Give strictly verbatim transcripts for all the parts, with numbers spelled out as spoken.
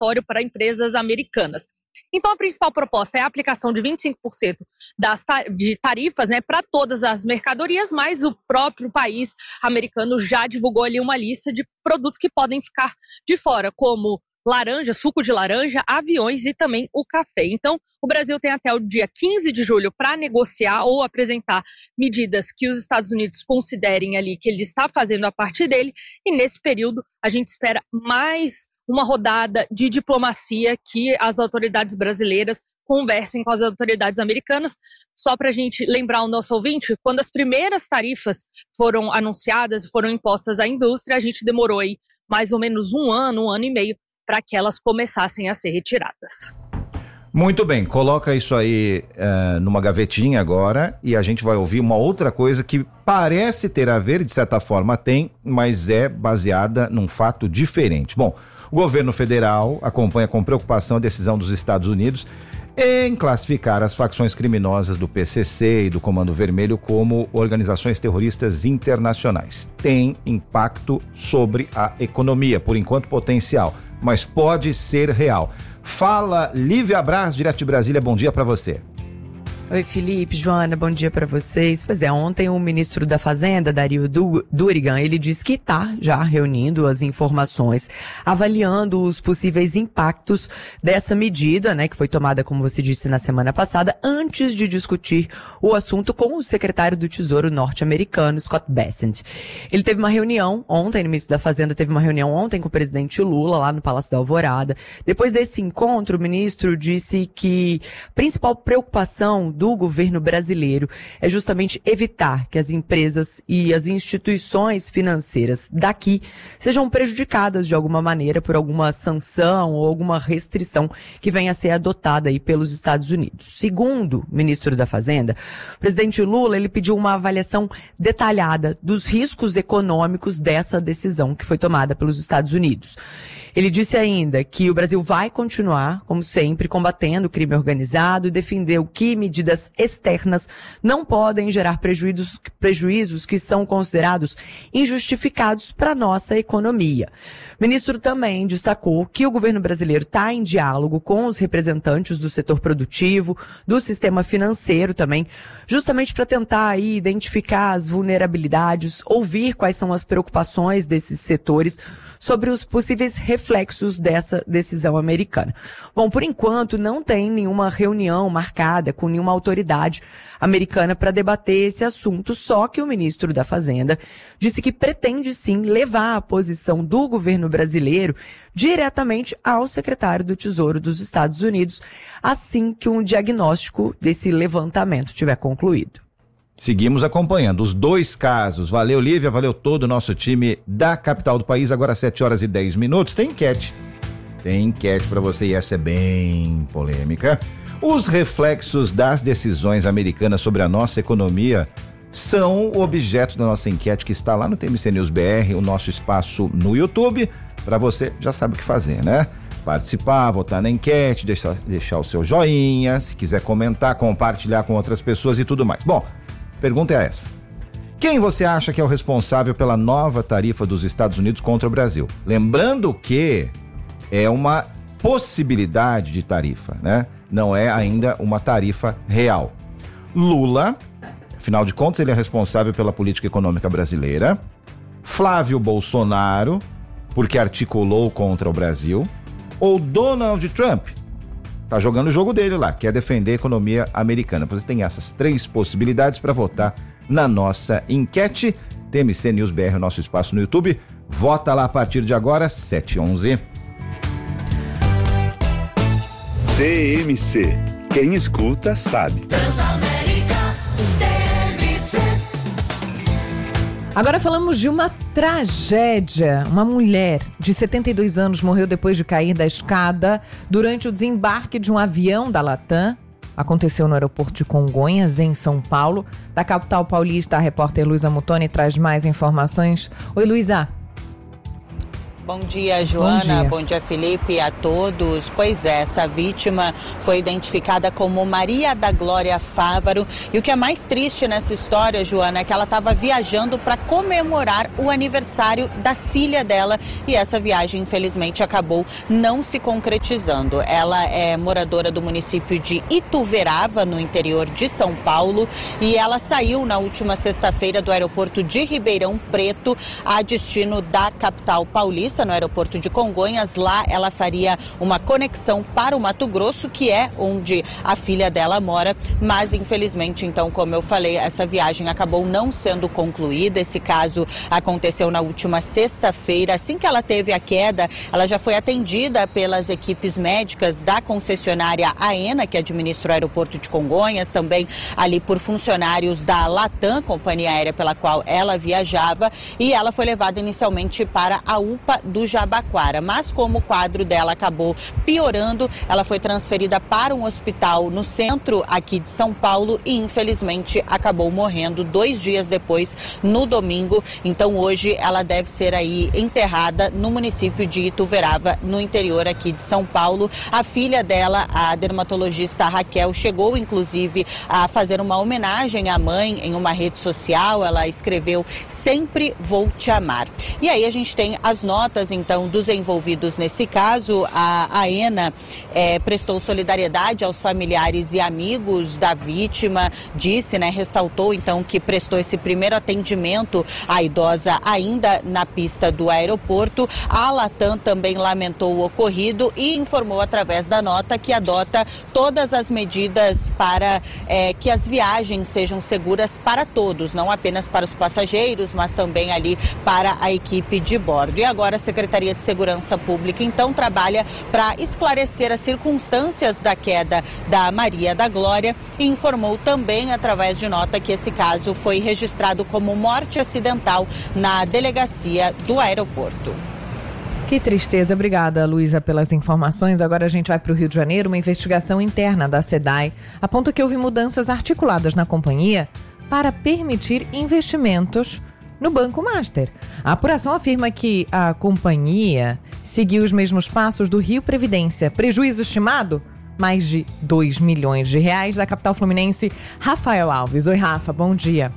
obrigatório para empresas americanas. Então, a principal proposta é a aplicação de vinte e cinco por cento das ta- de tarifas, né, para todas as mercadorias, mas o próprio país americano já divulgou ali uma lista de produtos que podem ficar de fora, como laranja, suco de laranja, aviões e também o café. Então, o Brasil tem até o dia quinze de julho para negociar ou apresentar medidas que os Estados Unidos considerem ali que ele está fazendo a parte dele, e nesse período a gente espera mais uma rodada de diplomacia, que as autoridades brasileiras conversem com as autoridades americanas. Só para a gente lembrar o nosso ouvinte, quando as primeiras tarifas foram anunciadas, foram impostas à indústria, a gente demorou aí mais ou menos um ano, um ano e meio, para que elas começassem a ser retiradas. Muito bem, coloca isso aí uh, numa gavetinha agora, e a gente vai ouvir uma outra coisa que parece ter a ver, de certa forma tem, mas é baseada num fato diferente. Bom, o governo federal acompanha com preocupação a decisão dos Estados Unidos em classificar as facções criminosas do P C C e do Comando Vermelho como organizações terroristas internacionais. Tem impacto sobre a economia, por enquanto potencial, mas pode ser real. Fala, Lívia Braz, direto de Brasília, bom dia para você. Oi, Felipe, Joana, bom dia para vocês. Pois é, ontem o ministro da Fazenda, Dario Durigan, ele disse que está já reunindo as informações, avaliando os possíveis impactos dessa medida, né, que foi tomada, como você disse, na semana passada, antes de discutir o assunto com o secretário do Tesouro norte-americano, Scott Bessent. Ele teve uma reunião ontem, o ministro da Fazenda teve uma reunião ontem com o presidente Lula, lá no Palácio da Alvorada. Depois desse encontro, o ministro disse que a principal preocupação do governo brasileiro é justamente evitar que as empresas e as instituições financeiras daqui sejam prejudicadas de alguma maneira por alguma sanção ou alguma restrição que venha a ser adotada aí pelos Estados Unidos. Segundo o ministro da Fazenda, o presidente Lula, ele pediu uma avaliação detalhada dos riscos econômicos dessa decisão que foi tomada pelos Estados Unidos. Ele disse ainda que o Brasil vai continuar, como sempre, combatendo o crime organizado e defendeu que medidas externas não podem gerar prejuízos, prejuízos que são considerados injustificados para a nossa economia. O ministro também destacou que o governo brasileiro está em diálogo com os representantes do setor produtivo, do sistema financeiro também, justamente para tentar aí identificar as vulnerabilidades, ouvir quais são as preocupações desses setores sobre os possíveis reflexos dessa decisão americana. Bom, por enquanto não tem nenhuma reunião marcada com nenhuma autoridade americana para debater esse assunto, só que o ministro da Fazenda disse que pretende sim levar a posição do governo brasileiro diretamente ao secretário do Tesouro dos Estados Unidos, assim que um diagnóstico desse levantamento tiver concluído. Seguimos acompanhando os dois casos. Valeu, Lívia, valeu todo o nosso time da capital do país. Agora sete horas e dez minutos. Tem enquete. Tem enquete para você e essa é bem polêmica. Os reflexos das decisões americanas sobre a nossa economia são o objeto da nossa enquete que está lá no T M C News B R, o nosso espaço no YouTube. Para você, já sabe o que fazer, né? Participar, votar na enquete, deixar, deixar o seu joinha, se quiser comentar, compartilhar com outras pessoas e tudo mais. Bom, pergunta é essa: quem você acha que é o responsável pela nova tarifa dos Estados Unidos contra o Brasil? Lembrando que é uma possibilidade de tarifa, né? Não é ainda uma tarifa real. Lula, afinal de contas, ele é responsável pela política econômica brasileira. Flávio Bolsonaro, porque articulou contra o Brasil. Ou Donald Trump, tá jogando o jogo dele lá, quer defender a economia americana. Você tem essas três possibilidades para votar na nossa enquete. T M C News B R, o nosso espaço no YouTube. Vota lá a partir de agora, sete e onze. T M C. Quem escuta sabe. Agora falamos de uma tragédia. Uma mulher de setenta e dois anos morreu depois de cair da escada durante o desembarque de um avião da Latam. Aconteceu no aeroporto de Congonhas, em São Paulo. Da capital paulista, a repórter Luísa Mutoni traz mais informações. Oi, Luísa. Bom dia, Joana. Bom dia. Bom dia, Felipe, a todos. Pois é, essa vítima foi identificada como Maria da Glória Fávaro. E o que é mais triste nessa história, Joana, é que ela estava viajando para comemorar o aniversário da filha dela. E essa viagem, infelizmente, acabou não se concretizando. Ela é moradora do município de Ituverava, no interior de São Paulo. E ela saiu na última sexta-feira do aeroporto de Ribeirão Preto a destino da capital paulista, no aeroporto de Congonhas. Lá ela faria uma conexão para o Mato Grosso, que é onde a filha dela mora, mas infelizmente, então, como eu falei, essa viagem acabou não sendo concluída. Esse caso aconteceu na última sexta-feira. Assim que ela teve a queda, ela já foi atendida pelas equipes médicas da concessionária AENA, que administra o aeroporto de Congonhas, também ali por funcionários da Latam, companhia aérea pela qual ela viajava, e ela foi levada inicialmente para a U P A do Jabaquara, mas como o quadro dela acabou piorando, ela foi transferida para um hospital no centro aqui de São Paulo e infelizmente acabou morrendo dois dias depois, no domingo. Então hoje ela deve ser aí enterrada no município de Ituverava, no interior aqui de São Paulo. A filha dela, a dermatologista Raquel, chegou inclusive a fazer uma homenagem à mãe em uma rede social. Ela escreveu: "Sempre vou te amar". E aí a gente tem as notas então dos envolvidos nesse caso. A AENA é, prestou solidariedade aos familiares e amigos da vítima, disse, né, ressaltou então que prestou esse primeiro atendimento à idosa ainda na pista do aeroporto. A Latam também lamentou o ocorrido e informou através da nota que adota todas as medidas para é, que as viagens sejam seguras para todos, não apenas para os passageiros, mas também ali para a equipe de bordo. E agora a Secretaria de Segurança Pública, então, trabalha para esclarecer as circunstâncias da queda da Maria da Glória e informou também, através de nota, que esse caso foi registrado como morte acidental na delegacia do aeroporto. Que tristeza. Obrigada, Luísa, pelas informações. Agora a gente vai para o Rio de Janeiro. Uma investigação interna da SEDAI aponta que houve mudanças articuladas na companhia para permitir investimentos no Banco Master. A apuração afirma que a companhia seguiu os mesmos passos do Rio Previdência. Prejuízo estimado? Mais de dois milhões de reais. Da capital fluminense, Rafael Alves. Oi, Rafa, bom dia.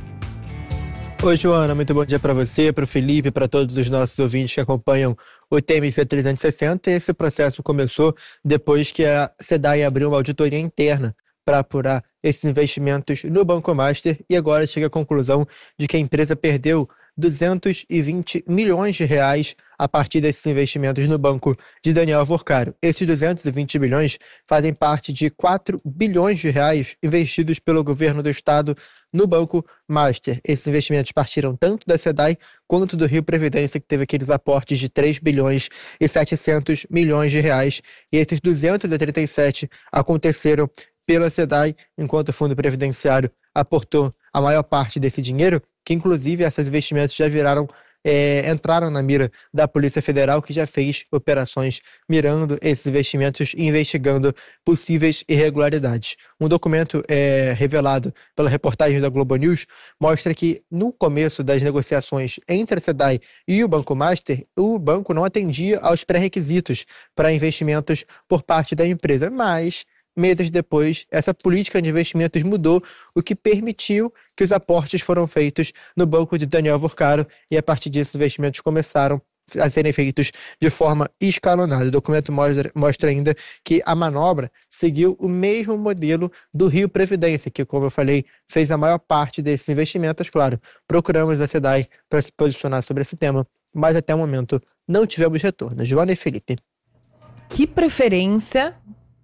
Oi, Joana, muito bom dia para você, para o Felipe, para todos os nossos ouvintes que acompanham o T M C trezentos e sessenta. Esse processo começou depois que a SEDAI abriu uma auditoria interna para apurar esses investimentos no Banco Master e agora chega à conclusão de que a empresa perdeu duzentos e vinte milhões de reais a partir desses investimentos no banco de Daniel Alvorcaro. Esses duzentos e vinte milhões fazem parte de quatro bilhões de reais investidos pelo governo do estado no Banco Master. Esses investimentos partiram tanto da SEDAI quanto do Rio Previdência, que teve aqueles aportes de três bilhões e setecentos milhões de reais. E esses duzentos e trinta e sete aconteceram pela SEDAI, enquanto o Fundo Previdenciário aportou a maior parte desse dinheiro, que inclusive esses investimentos já viraram, é, entraram na mira da Polícia Federal, que já fez operações mirando esses investimentos e investigando possíveis irregularidades. Um documento é, revelado pela reportagem da Globo News mostra que no começo das negociações entre a SEDAI e o Banco Master, o banco não atendia aos pré-requisitos para investimentos por parte da empresa, mas meses depois, essa política de investimentos mudou, o que permitiu que os aportes foram feitos no banco de Daniel Alvorcaro e, a partir disso, os investimentos começaram a serem feitos de forma escalonada. O documento mostra, mostra ainda que a manobra seguiu o mesmo modelo do Rio Previdência, que, como eu falei, fez a maior parte desses investimentos. Claro, procuramos a SEDAI para se posicionar sobre esse tema, mas até o momento não tivemos retorno. Joana e Felipe. Que preferência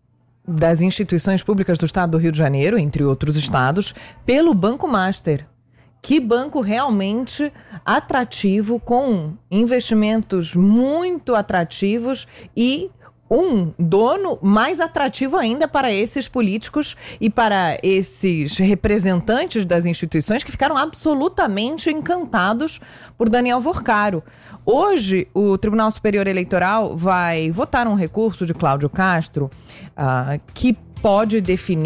das instituições públicas do estado do Rio de Janeiro, entre outros estados, pelo Banco Master. Que banco realmente atrativo, com investimentos muito atrativos e um dono mais atrativo ainda para esses políticos e para esses representantes das instituições que ficaram absolutamente encantados por Daniel Alvorcaro. Hoje, o Tribunal Superior Eleitoral vai votar um recurso de Cláudio Castro uh, que pode definir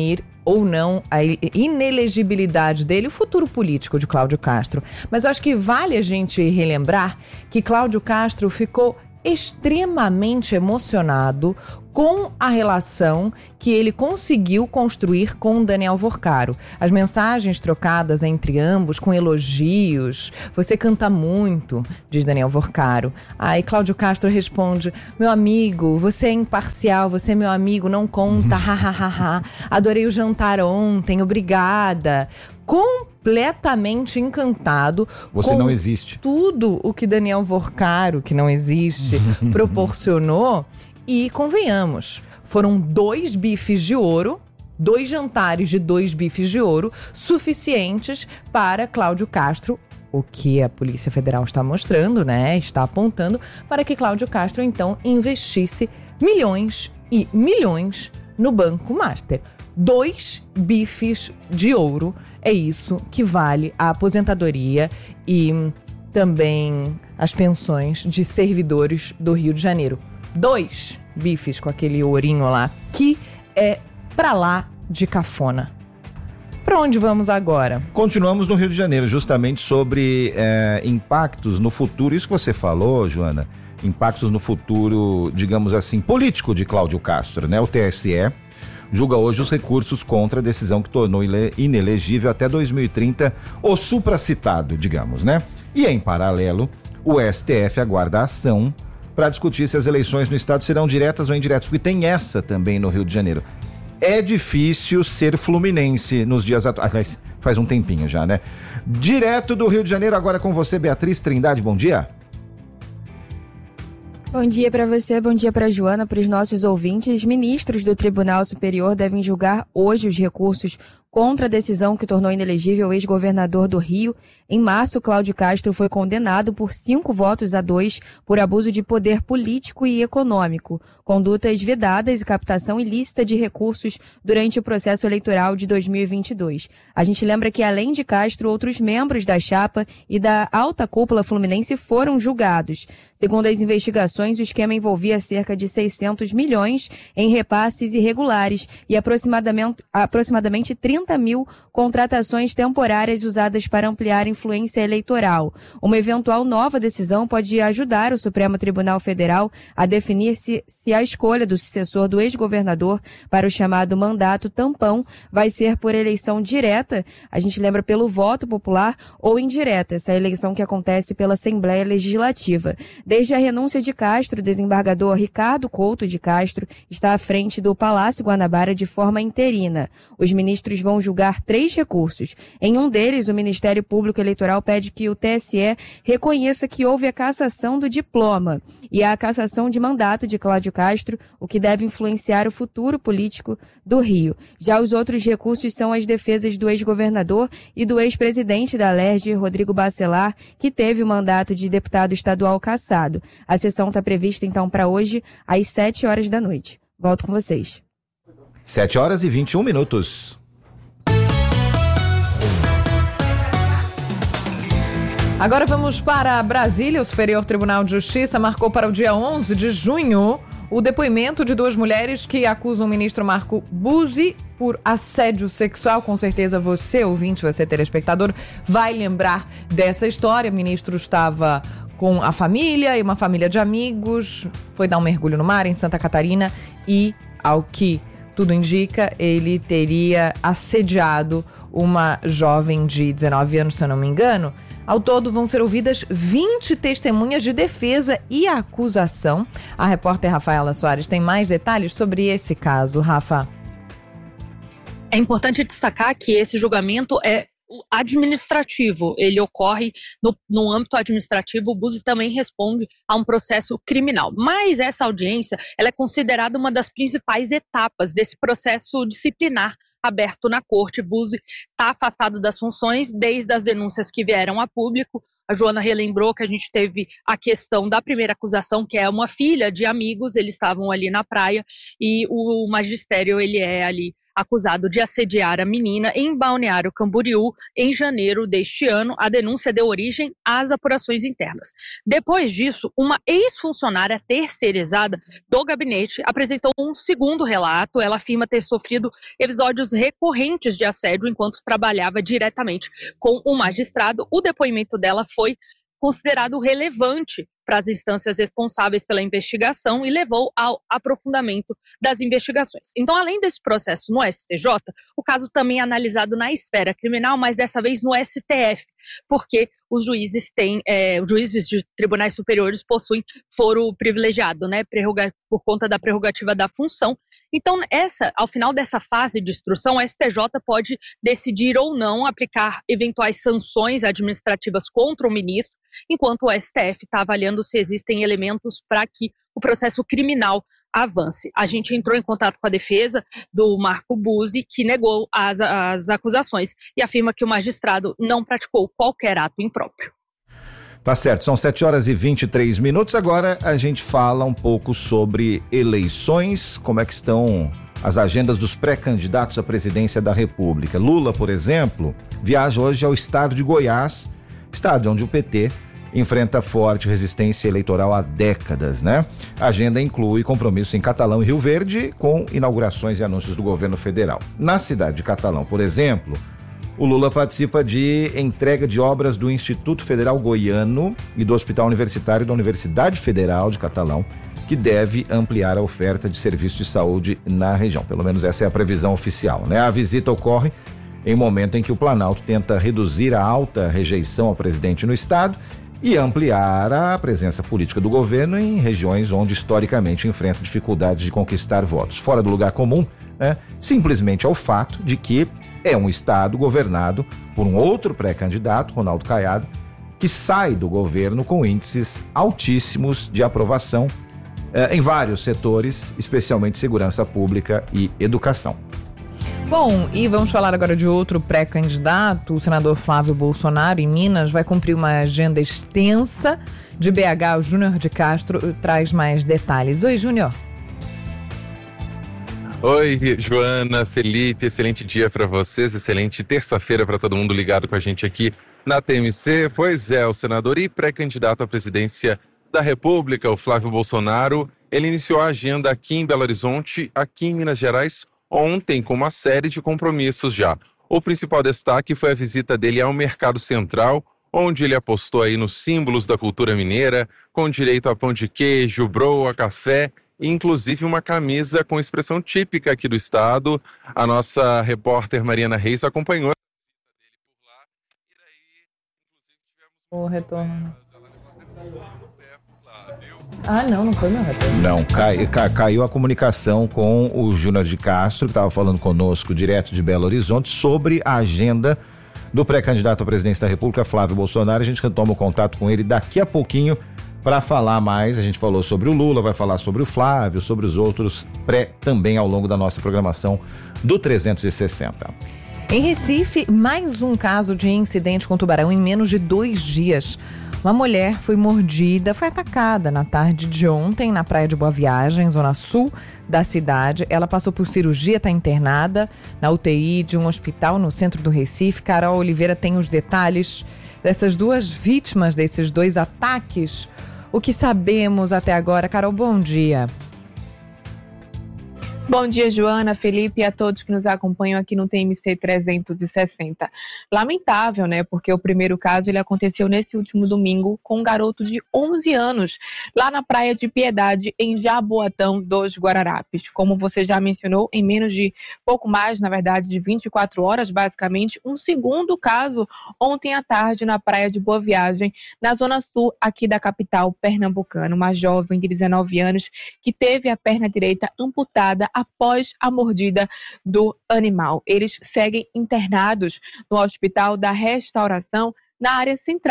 ou não a inelegibilidade dele, o futuro político de Cláudio Castro. Mas eu acho que vale a gente relembrar que Cláudio Castro ficou extremamente emocionado com a relação que ele conseguiu construir com Daniel Vorcaro. As mensagens trocadas entre ambos com elogios. Você canta muito, diz Daniel Vorcaro. Aí Cláudio Castro responde: meu amigo, você é imparcial, você é meu amigo, não conta, hahaha. Adorei o jantar ontem, obrigada. Completamente encantado. Você com não existe. Tudo o que Daniel Vorcaro, que não existe, proporcionou. E convenhamos, foram dois bifes de ouro, dois jantares de dois bifes de ouro, suficientes para Cláudio Castro, o que a Polícia Federal está mostrando, né? Está apontando para que Cláudio Castro, então, investisse milhões e milhões no Banco Master. Dois bifes de ouro, é isso que vale a aposentadoria e também as pensões de servidores do Rio de Janeiro. Dois bifes com aquele ourinho lá, que é pra lá de cafona. Pra onde vamos agora? Continuamos no Rio de Janeiro, justamente sobre é, impactos no futuro. Isso que você falou, Joana, impactos no futuro, digamos assim, político de Cláudio Castro, né? O T S E julga hoje os recursos contra a decisão que tornou inelegível até dois mil e trinta o supracitado, digamos, né? E em paralelo, o S T F aguarda a ação para discutir se as eleições no estado serão diretas ou indiretas, porque tem essa também no Rio de Janeiro. É difícil ser fluminense nos dias atuais, aliás, faz um tempinho já, né? Direto do Rio de Janeiro, agora com você, Beatriz Trindade, bom dia. Bom dia para você, bom dia para Joana, para os nossos ouvintes. Ministros do Tribunal Superior devem julgar hoje os recursos contra a decisão que tornou inelegível o ex-governador do Rio. Em março, Cláudio Castro foi condenado por cinco votos a dois por abuso de poder político e econômico, condutas vedadas e captação ilícita de recursos durante o processo eleitoral de dois mil e vinte e dois. A gente lembra que, além de Castro, outros membros da chapa e da alta cúpula fluminense foram julgados. Segundo as investigações, o esquema envolvia cerca de seiscentos milhões em repasses irregulares e aproximadamente, aproximadamente trinta mil contratações temporárias usadas para ampliar a influência eleitoral. Uma eventual nova decisão pode ajudar o Supremo Tribunal Federal a definir se, se a escolha do sucessor do ex-governador para o chamado mandato tampão vai ser por eleição direta, a gente lembra pelo voto popular, ou indireta, essa eleição que acontece pela Assembleia Legislativa. Desde a renúncia de Castro, o desembargador Ricardo Couto de Castro está à frente do Palácio Guanabara de forma interina. Os ministros vão julgar três recursos. Em um deles, o Ministério Público Eleitoral pede que o T S E reconheça que houve a cassação do diploma e a cassação de mandato de Cláudio Castro, o que deve influenciar o futuro político do Rio. Já os outros recursos são as defesas do ex-governador e do ex-presidente da Alerj, Rodrigo Bacelar, que teve o mandato de deputado estadual cassado. A sessão está prevista, então, para hoje, às sete horas da noite. Volto com vocês. sete horas e vinte e um minutos. Agora vamos para Brasília. O Superior Tribunal de Justiça marcou para o dia onze de junho o depoimento de duas mulheres que acusam o ministro Marco Buzzi por assédio sexual. Com certeza você, ouvinte, você telespectador, vai lembrar dessa história. O ministro estava com a família e uma família de amigos, foi dar um mergulho no mar em Santa Catarina e, ao que tudo indica, ele teria assediado uma jovem de dezenove anos, se eu não me engano. Ao todo, vão ser ouvidas vinte testemunhas de defesa e acusação. A repórter Rafaela Soares tem mais detalhes sobre esse caso. Rafa. É importante destacar que esse julgamento é administrativo, ele ocorre no, no âmbito administrativo. O Buzzi também responde a um processo criminal, mas essa audiência ela é considerada uma das principais etapas desse processo disciplinar aberto na corte. Buzzi está afastado das funções desde as denúncias que vieram a público. A Joana relembrou que a gente teve a questão da primeira acusação, que é uma filha de amigos, eles estavam ali na praia e o magistério ele é ali acusado de assediar a menina em Balneário Camboriú em janeiro deste ano. A denúncia deu origem às apurações internas. Depois disso, uma ex-funcionária terceirizada do gabinete apresentou um segundo relato. Ela afirma ter sofrido episódios recorrentes de assédio enquanto trabalhava diretamente com o magistrado. O depoimento dela foi considerado relevante para as instâncias responsáveis pela investigação e levou ao aprofundamento das investigações. Então, além desse processo no S T J, o caso também é analisado na esfera criminal, mas dessa vez no S T F, porque os juízes têm, é, os juízes de tribunais superiores possuem foro privilegiado, né, por conta da prerrogativa da função. Então, essa, ao final dessa fase de instrução, o S T J pode decidir ou não aplicar eventuais sanções administrativas contra o ministro, enquanto o S T F está avaliando se existem elementos para que o processo criminal avance. A gente entrou em contato com a defesa do Marco Buzzi, que negou as, as acusações e afirma que o magistrado não praticou qualquer ato impróprio. Tá certo, são sete horas e vinte e três minutos. Agora a gente fala um pouco sobre eleições, como é que estão as agendas dos pré-candidatos à presidência da República. Lula, por exemplo, viaja hoje ao estado de Goiás, estado onde o P T enfrenta forte resistência eleitoral há décadas, né? A agenda inclui compromissos em Catalão e Rio Verde, com inaugurações e anúncios do governo federal. Na cidade de Catalão, por exemplo, o Lula participa de entrega de obras do Instituto Federal Goiano e do Hospital Universitário da Universidade Federal de Catalão, que deve ampliar a oferta de serviços de saúde na região. Pelo menos essa é a previsão oficial, né? A visita ocorre em um momento em que o Planalto tenta reduzir a alta rejeição ao presidente no estado e ampliar a presença política do governo em regiões onde historicamente enfrenta dificuldades de conquistar votos. Fora do lugar comum, né, simplesmente é o fato de que é um estado governado por um outro pré-candidato, Ronaldo Caiado, que sai do governo com índices altíssimos de aprovação eh, em vários setores, especialmente segurança pública e educação. Bom, e vamos falar agora de outro pré-candidato. O senador Flávio Bolsonaro, em Minas, vai cumprir uma agenda extensa. De B H, o Júnior de Castro traz mais detalhes. Oi, Júnior. Oi, Joana, Felipe, excelente dia para vocês, excelente terça-feira para todo mundo ligado com a gente aqui na T M C. Pois é, o senador e pré-candidato à presidência da República, o Flávio Bolsonaro, ele iniciou a agenda aqui em Belo Horizonte, aqui em Minas Gerais, ontem, com uma série de compromissos já. O principal destaque foi a visita dele ao Mercado Central, onde ele apostou aí nos símbolos da cultura mineira, com direito a pão de queijo, broa, café e inclusive uma camisa com expressão típica aqui do estado. A nossa repórter Mariana Reis acompanhou a visita dele por lá. E daí, inclusive, tivemos... O retorno. Ah, não, não foi meu retorno. Não, cai, cai, caiu a comunicação com o Júnior de Castro, que estava falando conosco direto de Belo Horizonte, sobre a agenda do pré-candidato à presidência da República, Flávio Bolsonaro. A gente retoma o contato com ele daqui a pouquinho para falar mais. A gente falou sobre o Lula, vai falar sobre o Flávio, sobre os outros pré também ao longo da nossa programação do trezentos e sessenta. Em Recife, mais um caso de incidente com tubarão em menos de dois dias. Uma mulher foi mordida, foi atacada na tarde de ontem na praia de Boa Viagem, zona sul da cidade. Ela passou por cirurgia, está internada na U T I de um hospital no centro do Recife. Carol Oliveira tem os detalhes dessas duas vítimas, desses dois ataques. O que sabemos até agora? Carol, bom dia. Bom dia, Joana, Felipe e a todos que nos acompanham aqui no T M C trezentos e sessenta. Lamentável, né? Porque o primeiro caso ele aconteceu nesse último domingo com um garoto de onze anos, lá na Praia de Piedade, em Jaboatão dos Guararapes. Como você já mencionou, em menos de pouco mais, na verdade, de vinte e quatro horas, basicamente, um segundo caso ontem à tarde na Praia de Boa Viagem, na zona sul aqui da capital pernambucana. Uma jovem de dezenove anos que teve a perna direita amputada após a mordida do animal. Eles seguem internados no Hospital da Restauração, na área central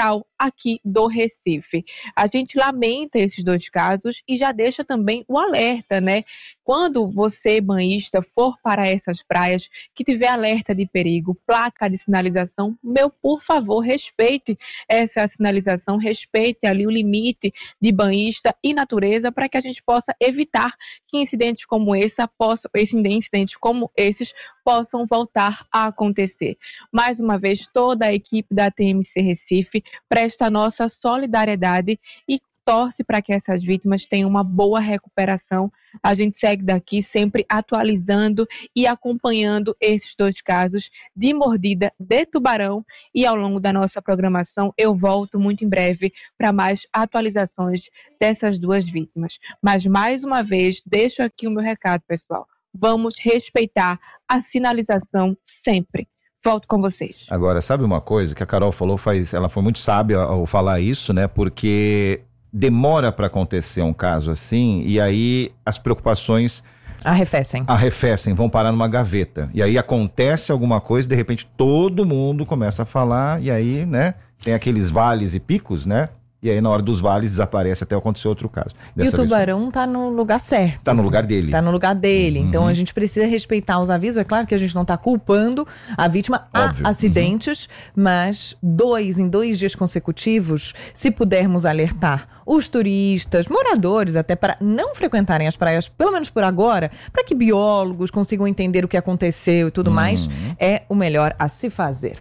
aqui do Recife. A gente lamenta esses dois casos e já deixa também o alerta, né? Quando você, banhista, for para essas praias, que tiver alerta de perigo, placa de sinalização, meu, por favor, respeite essa sinalização, respeite ali o limite de banhista e natureza para que a gente possa evitar que incidentes como essa possam, incidentes como esses possam voltar a acontecer. Mais uma vez, toda a equipe da T M C Recife presta a nossa solidariedade e torce para que essas vítimas tenham uma boa recuperação. A gente segue daqui sempre atualizando e acompanhando esses dois casos de mordida de tubarão, e ao longo da nossa programação eu volto muito em breve para mais atualizações dessas duas vítimas. Mas mais uma vez deixo aqui o meu recado, pessoal. Vamos respeitar a sinalização sempre. Volto com vocês. Agora, sabe uma coisa que a Carol falou, faz, ela foi muito sábia ao falar isso, né? Porque demora para acontecer um caso assim, e aí as preocupações arrefecem. Arrefecem, vão parar numa gaveta. E aí acontece alguma coisa, de repente todo mundo começa a falar, e aí, né, tem aqueles vales e picos, né? E aí na hora dos vales desaparece até acontecer outro caso. Dessa e o tubarão vez... tá no lugar certo. Tá no assim, lugar dele. Tá no lugar dele. Uhum. Então a gente precisa respeitar os avisos. É claro que a gente não tá culpando a vítima. Óbvio. Há acidentes, uhum. mas dois, em dois dias consecutivos, se pudermos alertar os turistas, moradores até, para não frequentarem as praias, pelo menos por agora, para que biólogos consigam entender o que aconteceu e tudo uhum. mais, é o melhor a se fazer.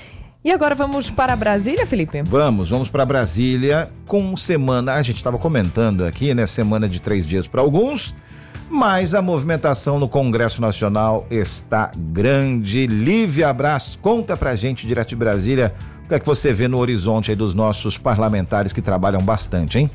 E agora vamos para Brasília, Felipe? Vamos, vamos para Brasília com semana, a gente estava comentando aqui, né, semana de três dias para alguns, mas a movimentação no Congresso Nacional está grande. Lívia Braz, conta pra gente direto de Brasília, o que é que você vê no horizonte aí dos nossos parlamentares que trabalham bastante, hein?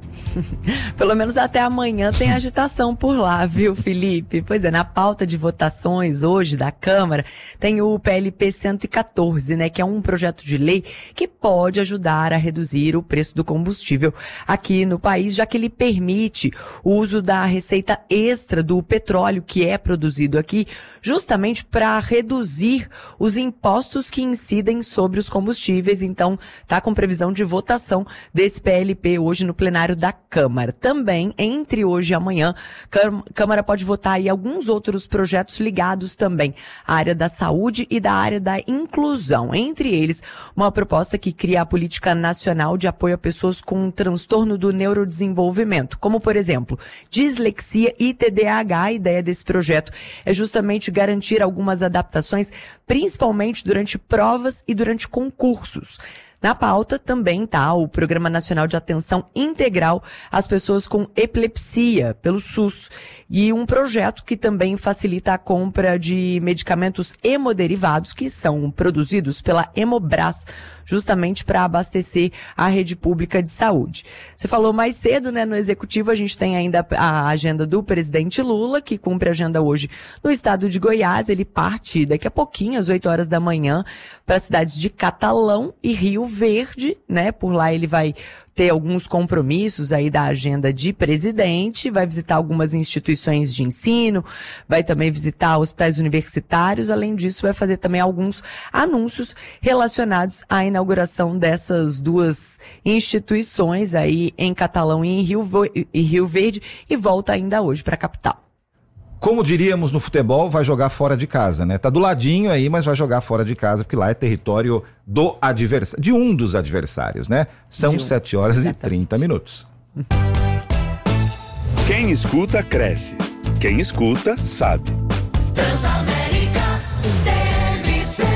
Pelo menos até amanhã tem agitação por lá, viu, Felipe? Pois é, na pauta de votações hoje da Câmara tem o P L P cento e quatorze, né, que é um projeto de lei que pode ajudar a reduzir o preço do combustível aqui no país, já que ele permite o uso da receita extra do petróleo que é produzido aqui, justamente para reduzir os impostos que incidem sobre os combustíveis. Então, tá com previsão de votação desse P L P hoje no plenário da Câmara. Também, entre hoje e amanhã, a Câmara pode votar aí alguns outros projetos ligados também à área da saúde e da área da inclusão. Entre eles, uma proposta que cria a Política Nacional de Apoio a Pessoas com transtorno do neurodesenvolvimento, como, por exemplo, dislexia e T D A H. A ideia desse projeto é justamente garantir algumas adaptações, principalmente durante provas e durante concursos. Na pauta também está o Programa Nacional de Atenção Integral às Pessoas com Epilepsia, pelo SUS, e um projeto que também facilita a compra de medicamentos hemoderivados que são produzidos pela Hemobras, justamente para abastecer a rede pública de saúde. Você falou mais cedo, né, no Executivo a gente tem ainda a agenda do presidente Lula, que cumpre a agenda hoje no estado de Goiás. Ele parte daqui a pouquinho, às oito horas da manhã, para as cidades de Catalão e Rio Verde, né? Por lá ele vai ter alguns compromissos aí da agenda de presidente, vai visitar algumas instituições de ensino, vai também visitar hospitais universitários. Além disso, vai fazer também alguns anúncios relacionados à inauguração dessas duas instituições aí em Catalão e em Rio, e Rio Verde, e volta ainda hoje para a capital. Como diríamos no futebol, vai jogar fora de casa, né? Tá do ladinho aí, mas vai jogar fora de casa, porque lá é território do adversário, de um dos adversários, né? São sete horas e trinta minutos. Quem escuta, cresce. Quem escuta, sabe. Transamérica T M C.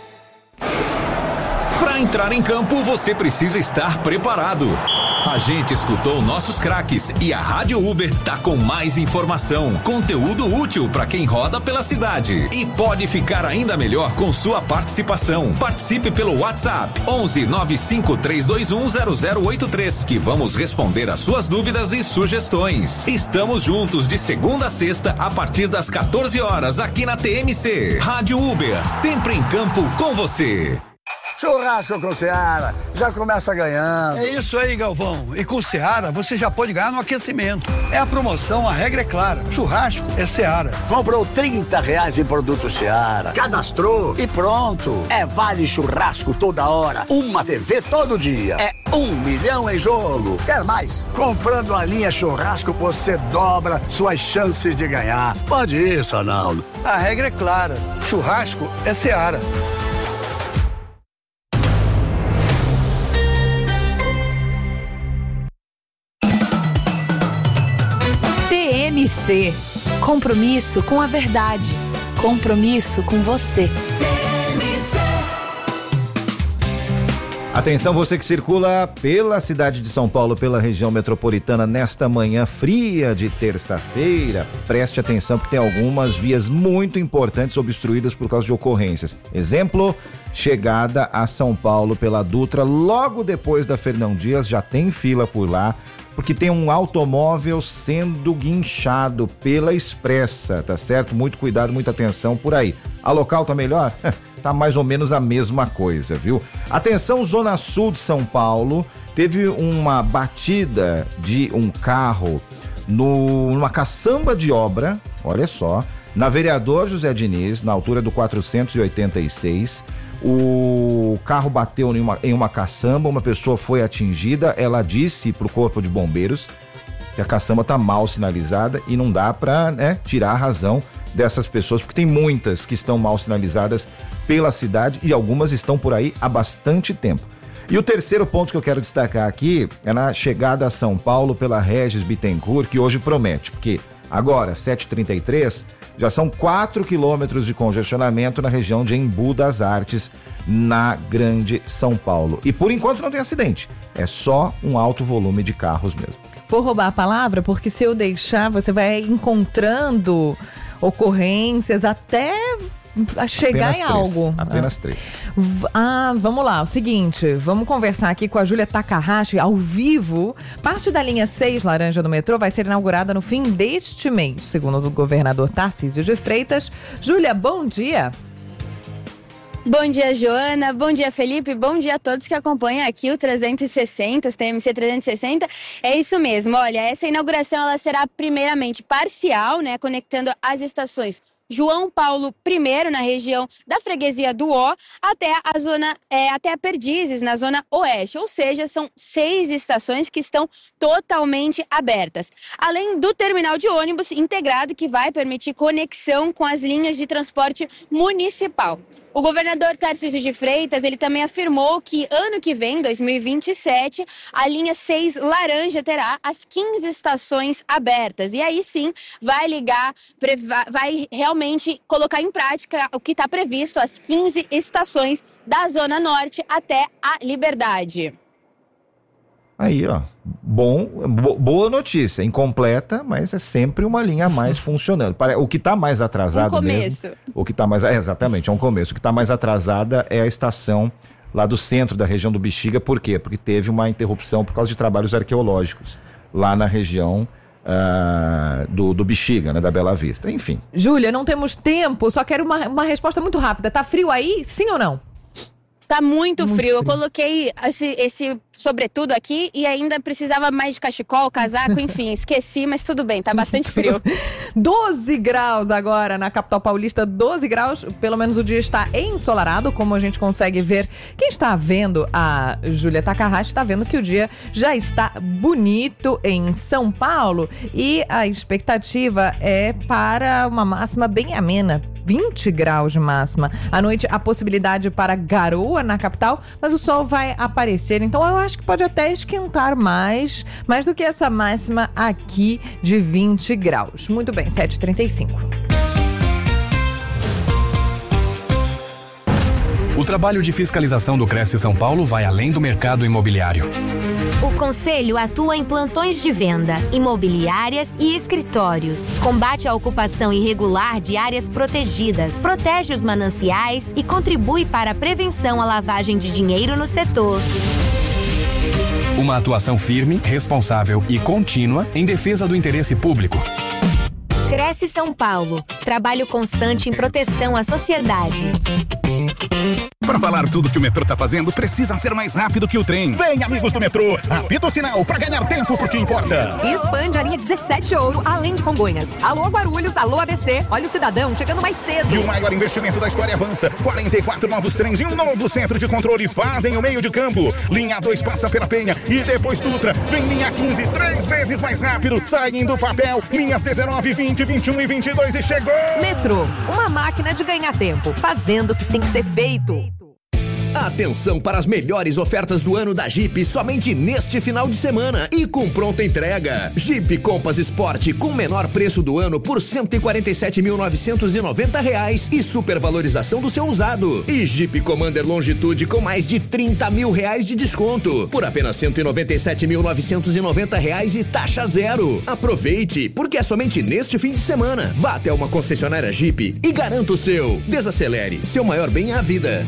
Para entrar em campo, você precisa estar preparado. A gente escutou nossos craques e a Rádio Uber tá com mais informação, conteúdo útil para quem roda pela cidade. E pode ficar ainda melhor com sua participação. Participe pelo WhatsApp onze nove cinco três dois um zero zero oito três, que vamos responder as suas dúvidas e sugestões. Estamos juntos de segunda a sexta a partir das quatorze horas aqui na T M C. Rádio Uber, sempre em campo com você. Churrasco com Seara, já começa ganhando. É isso aí, Galvão. E com Seara, você já pode ganhar no aquecimento. É a promoção, a regra é clara. Churrasco é Seara. Comprou trinta reais em produto Seara, cadastrou e pronto. É vale churrasco toda hora, uma T V todo dia. É um milhão em jogo. Quer mais? Comprando a linha churrasco, você dobra suas chances de ganhar. Pode ir, Sonaldo. A regra é clara. Churrasco é Seara. T M C. Compromisso com a verdade. Compromisso com você. Atenção, você que circula pela cidade de São Paulo, pela região metropolitana, nesta manhã fria de terça-feira, preste atenção porque tem algumas vias muito importantes obstruídas por causa de ocorrências. Exemplo, chegada a São Paulo pela Dutra, logo depois da Fernão Dias, já tem fila por lá, porque tem um automóvel sendo guinchado pela Expressa, tá certo? Muito cuidado, muita atenção por aí. A local tá melhor? Tá mais ou menos a mesma coisa, viu? Atenção, Zona Sul de São Paulo, teve uma batida de um carro no, numa caçamba de obra, olha só, na Vereador José Diniz, na altura do quatrocentos e oitenta e seis. O carro bateu em uma, em uma caçamba, uma pessoa foi atingida, ela disse pro corpo de bombeiros que a caçamba tá mal sinalizada e não dá pra, né, tirar a razão dessas pessoas, porque tem muitas que estão mal sinalizadas pela cidade e algumas estão por aí há bastante tempo. E o terceiro ponto que eu quero destacar aqui é na chegada a São Paulo pela Regis Bittencourt, que hoje promete, porque agora, sete e trinta e três, já são quatro quilômetros de congestionamento na região de Embu das Artes, na Grande São Paulo. E por enquanto não tem acidente, é só um alto volume de carros mesmo. Vou roubar a palavra, porque se eu deixar, você vai encontrando ocorrências até a chegar apenas em três, algo. Apenas três. Ah, vamos lá, o seguinte, vamos conversar aqui com a Júlia Takahashi ao vivo. Parte da linha seis laranja do metrô vai ser inaugurada no fim deste mês, segundo o governador Tarcísio de Freitas. Júlia, bom dia. Bom dia, Joana. Bom dia, Felipe. Bom dia a todos que acompanham aqui o trezentos e sessenta, T M C trezentos e sessenta. É isso mesmo. Olha, essa inauguração ela será primeiramente parcial, né, conectando as estações João Paulo I, na região da freguesia do Ó, até a zona, é, até a Perdizes, na zona oeste. Ou seja, são seis estações que estão totalmente abertas. Além do terminal de ônibus integrado, que vai permitir conexão com as linhas de transporte municipal. O governador Tarcísio de Freitas, ele também afirmou que ano que vem, dois mil e vinte e sete, a linha seis laranja terá as quinze estações abertas. E aí sim, vai ligar, vai realmente colocar em prática o que está previsto, as quinze estações da Zona Norte até a Liberdade. Aí, ó, bom, bo, boa notícia, incompleta, mas é sempre uma linha a mais funcionando. O que está mais atrasado um começo. mesmo... O que está mais... É, exatamente, é um começo. O que está mais atrasada é a estação lá do centro da região do Bexiga. Por quê? Porque teve uma interrupção por causa de trabalhos arqueológicos lá na região uh, do, do Bexiga, né, da Bela Vista. Enfim. Júlia, não temos tempo, só quero uma, uma resposta muito rápida. Tá frio aí, sim ou não? Tá muito, muito frio. frio. Eu coloquei esse, esse sobretudo aqui e ainda precisava mais de cachecol, casaco, enfim, esqueci, mas tudo bem, tá bastante frio. doze graus agora na capital paulista, doze graus, pelo menos o dia está ensolarado, como a gente consegue ver. Quem está vendo a Júlia Takahashi está vendo que o dia já está bonito em São Paulo e a expectativa é para uma máxima bem amena, vinte graus de máxima. À noite, a possibilidade para garoa na capital, mas o sol vai aparecer, então eu acho que pode até esquentar mais, mais do que essa máxima aqui de vinte graus. Muito bem, sete e trinta e cinco. O trabalho de fiscalização do Cresce São Paulo vai além do mercado imobiliário. O Conselho atua em plantões de venda, imobiliárias e escritórios. Combate a ocupação irregular de áreas protegidas, protege os mananciais e contribui para a prevenção à lavagem de dinheiro no setor. Uma atuação firme, responsável e contínua em defesa do interesse público. Cresce São Paulo. Trabalho constante em proteção à sociedade. Para falar tudo que o metrô tá fazendo, precisa ser mais rápido que o trem. Vem, amigos do metrô, apita o sinal para ganhar tempo porque importa. E expande a linha dezessete Ouro, além de Congonhas. Alô Guarulhos, alô A B C, olha o cidadão chegando mais cedo. E o maior investimento da história avança. quarenta e quatro novos trens e um novo centro de controle fazem o meio de campo. Linha dois passa pela Penha e depois Dutra. Vem linha quinze, três vezes mais rápido. Saem do papel, linhas dezenove, vinte, vinte e um e vinte e dois e chegou. Metrô, uma máquina de ganhar tempo, fazendo o que tem que ser feito. Atenção para as melhores ofertas do ano da Jeep somente neste final de semana e com pronta entrega. Jeep Compass Sport com menor preço do ano por cento e quarenta e sete mil novecentos e noventa reais e supervalorização do seu usado. E Jeep Commander Longitude com mais de trinta mil reais de desconto por apenas cento e noventa e sete mil novecentos e noventa reais e taxa zero. Aproveite, porque é somente neste fim de semana. Vá até uma concessionária Jeep e garanta o seu. Desacelere, seu maior bem é a vida.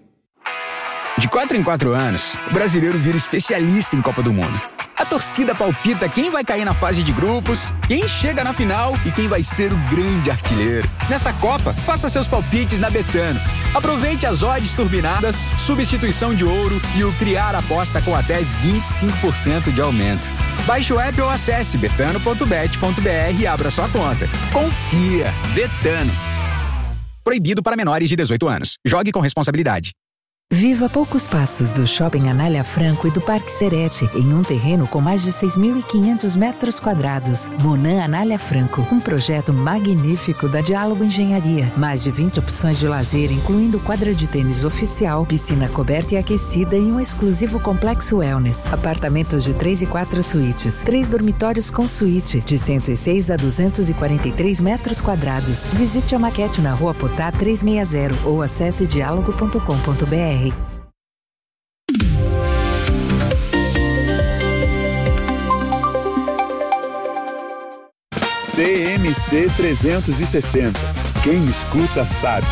De quatro em quatro anos, o brasileiro vira especialista em Copa do Mundo. A torcida palpita quem vai cair na fase de grupos, quem chega na final e quem vai ser o grande artilheiro. Nessa Copa, faça seus palpites na Betano. Aproveite as odds turbinadas, substituição de ouro e o criar aposta com até vinte e cinco por cento de aumento. Baixe o app ou acesse betano ponto bet ponto br e abra sua conta. Confia! Betano. Proibido para menores de dezoito anos. Jogue com responsabilidade. Viva a poucos passos do Shopping Anália Franco e do Parque Serete, em um terreno com mais de seis mil e quinhentos metros quadrados. Monan Anália Franco, um projeto magnífico da Diálogo Engenharia. Mais de vinte opções de lazer, incluindo quadra de tênis oficial, piscina coberta e aquecida e um exclusivo complexo wellness. Apartamentos de três e quatro suítes, três dormitórios com suíte, de cento e seis a duzentos e quarenta e três metros quadrados. Visite a maquete na Rua Potá trezentos e sessenta ou acesse diálogo ponto com ponto br. T M C trezentos e sessenta. Quem escuta sabe.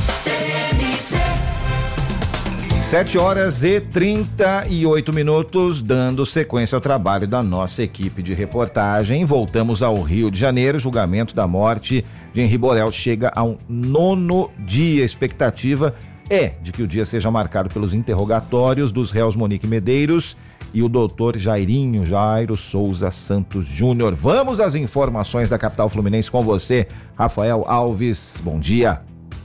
sete horas e trinta e oito minutos, dando sequência ao trabalho da nossa equipe de reportagem. Voltamos ao Rio de Janeiro. Julgamento da morte de Henri Borel chega a um nono dia. A expectativa é de que o dia seja marcado pelos interrogatórios dos réus Monique Medeiros e o doutor Jairinho Jairo Souza Santos Júnior. Vamos às informações da capital fluminense com você, Rafael Alves. Bom dia.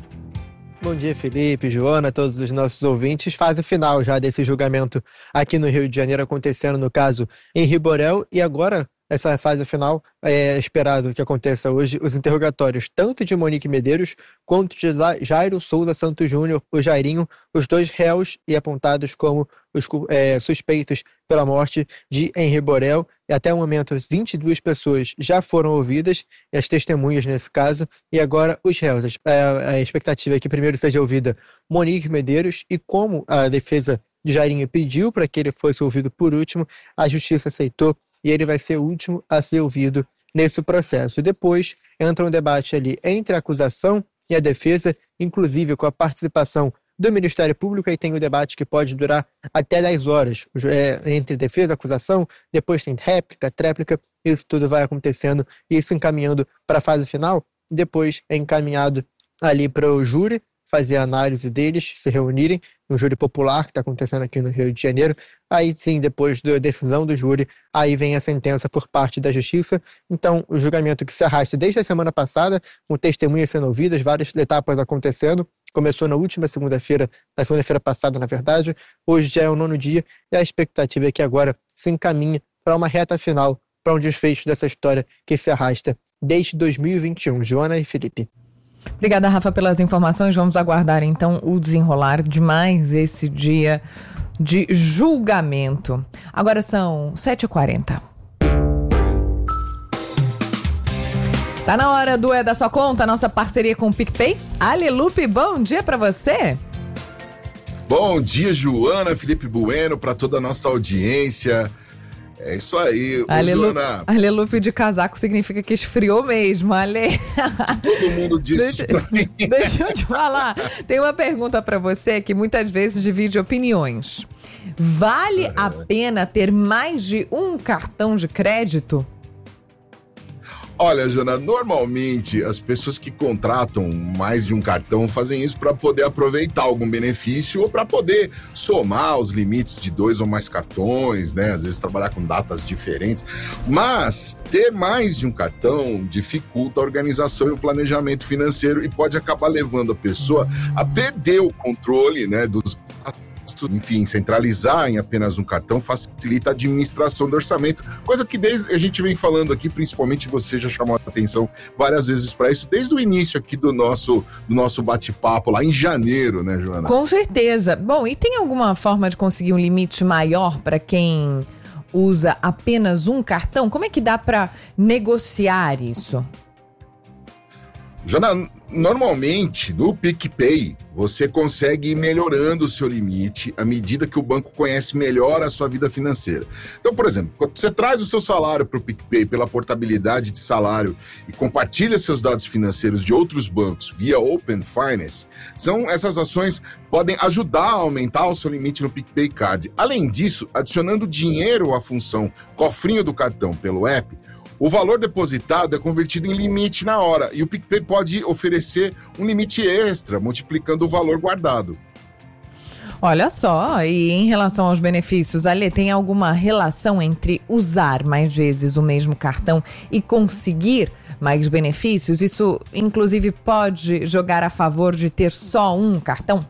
Bom dia, Felipe, Joana, todos os nossos ouvintes. Fase final já desse julgamento aqui no Rio de Janeiro acontecendo no caso Henri Borel, e agora essa fase final é esperado que aconteça hoje os interrogatórios tanto de Monique Medeiros quanto de Jairo Souza Santos Júnior, o Jairinho, os dois réus e apontados como os é, suspeitos pela morte de Henri Borel. E até o momento vinte e duas pessoas já foram ouvidas, as testemunhas nesse caso, e agora os réus. A, a expectativa é que primeiro seja ouvida Monique Medeiros, e como a defesa de Jairinho pediu para que ele fosse ouvido por último, a justiça aceitou e ele vai ser o último a ser ouvido nesse processo. E depois entra um debate ali entre a acusação e a defesa, inclusive com a participação do Ministério Público, e tem o um debate que pode durar até dez horas, é, entre defesa e acusação, depois tem réplica, tréplica, isso tudo vai acontecendo e isso encaminhando para a fase final, depois é encaminhado ali para o júri fazer a análise deles, se reunirem, um júri popular que está acontecendo aqui no Rio de Janeiro. Aí sim, depois da decisão do júri, aí vem a sentença por parte da justiça. Então, o julgamento que se arrasta desde a semana passada, com testemunhas sendo ouvidas, várias etapas acontecendo, começou na última segunda-feira, na segunda-feira passada, na verdade, hoje já é o nono dia, e a expectativa é que agora se encaminhe para uma reta final, para um desfecho dessa história que se arrasta desde dois mil e vinte e um. Joana e Felipe. Obrigada, Rafa, pelas informações. Vamos aguardar, então, o desenrolar de mais esse dia de julgamento. Agora são sete e quarenta. Tá na hora do É da Sua Conta, nossa parceria com o PicPay. Alelupe, bom dia pra você. Bom dia, Joana, Felipe Bueno, pra toda a nossa audiência. É isso aí, Alelupe, Joana. Alelupe de casaco significa que esfriou mesmo, Ale. Todo mundo disse deixa, isso pra mim. Deixa eu te falar. Tem uma pergunta pra você que muitas vezes divide opiniões. Vale a pena ter mais de um cartão de crédito? Olha, Jana, normalmente as pessoas que contratam mais de um cartão fazem isso para poder aproveitar algum benefício ou para poder somar os limites de dois ou mais cartões, né? Às vezes trabalhar com datas diferentes. Mas ter mais de um cartão dificulta a organização e o planejamento financeiro e pode acabar levando a pessoa a perder o controle, né, dos enfim, centralizar em apenas um cartão facilita a administração do orçamento, coisa que desde a gente vem falando aqui, principalmente você já chamou a atenção várias vezes para isso, desde o início aqui do nosso, do nosso bate-papo lá em janeiro, né, Joana? Com certeza. Bom, e tem alguma forma de conseguir um limite maior para quem usa apenas um cartão? Como é que dá para negociar isso? Jana, normalmente, no PicPay, você consegue ir melhorando o seu limite à medida que o banco conhece melhor a sua vida financeira. Então, por exemplo, quando você traz o seu salário para o PicPay pela portabilidade de salário e compartilha seus dados financeiros de outros bancos via Open Finance, são, essas ações podem ajudar a aumentar o seu limite no PicPay Card. Além disso, adicionando dinheiro à função cofrinho do cartão pelo app, o valor depositado é convertido em limite na hora e o PicPay pode oferecer um limite extra, multiplicando o valor guardado. Olha só, e em relação aos benefícios, Ale, tem alguma relação entre usar mais vezes o mesmo cartão e conseguir mais benefícios? Isso, inclusive, pode jogar a favor de ter só um cartão?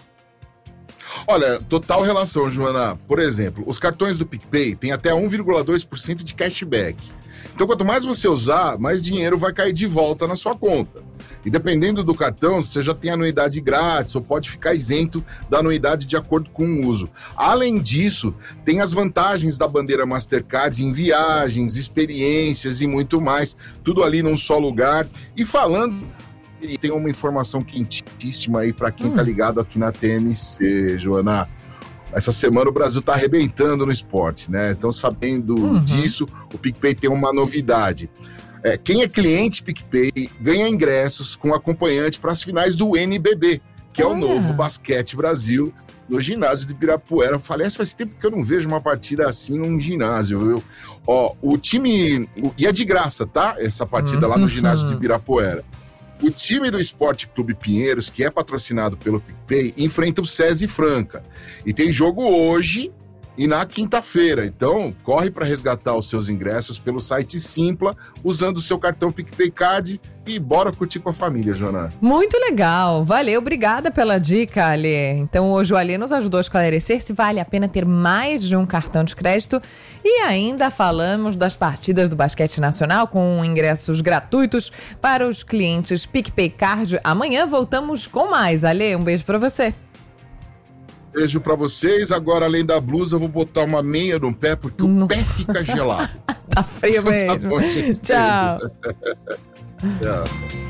Olha, total relação, Joana. Por exemplo, os cartões do PicPay têm até um vírgula dois por cento de cashback. Então, quanto mais você usar, mais dinheiro vai cair de volta na sua conta. E dependendo do cartão, você já tem anuidade grátis ou pode ficar isento da anuidade de acordo com o uso. Além disso, tem as vantagens da bandeira Mastercard em viagens, experiências e muito mais. Tudo ali num só lugar. E falando... E tem uma informação quentíssima aí para quem hum. tá ligado aqui na T M C, Joana. Essa semana o Brasil tá arrebentando no esporte, né? Então, sabendo uhum. disso, o PicPay tem uma novidade. É, quem é cliente PicPay ganha ingressos com acompanhante para as finais do N B B, que é o novo Basquete Brasil, no ginásio de Ibirapuera. Eu falei, faz tempo que eu não vejo uma partida assim num ginásio, viu? Ó, o time... E é de graça, tá? Essa partida uhum. lá no ginásio de Ibirapuera. O time do Esporte Clube Pinheiros, que é patrocinado pelo PicPay, enfrenta o SESI Franca. E tem jogo hoje e na quinta-feira. Então, corre para resgatar os seus ingressos pelo site Simpla, usando o seu cartão PicPay Card e bora curtir com a família, Joana. Muito legal. Valeu, obrigada pela dica, Ale. Então, hoje o Ale nos ajudou a esclarecer se vale a pena ter mais de um cartão de crédito. E ainda falamos das partidas do basquete nacional com ingressos gratuitos para os clientes PicPay Card. Amanhã voltamos com mais. Ale, um beijo para você. Beijo pra vocês. Agora, além da blusa, eu vou botar uma meia no pé, porque o pé fica gelado. Tá frio mesmo. Tá bom, gente. Tchau. Tchau.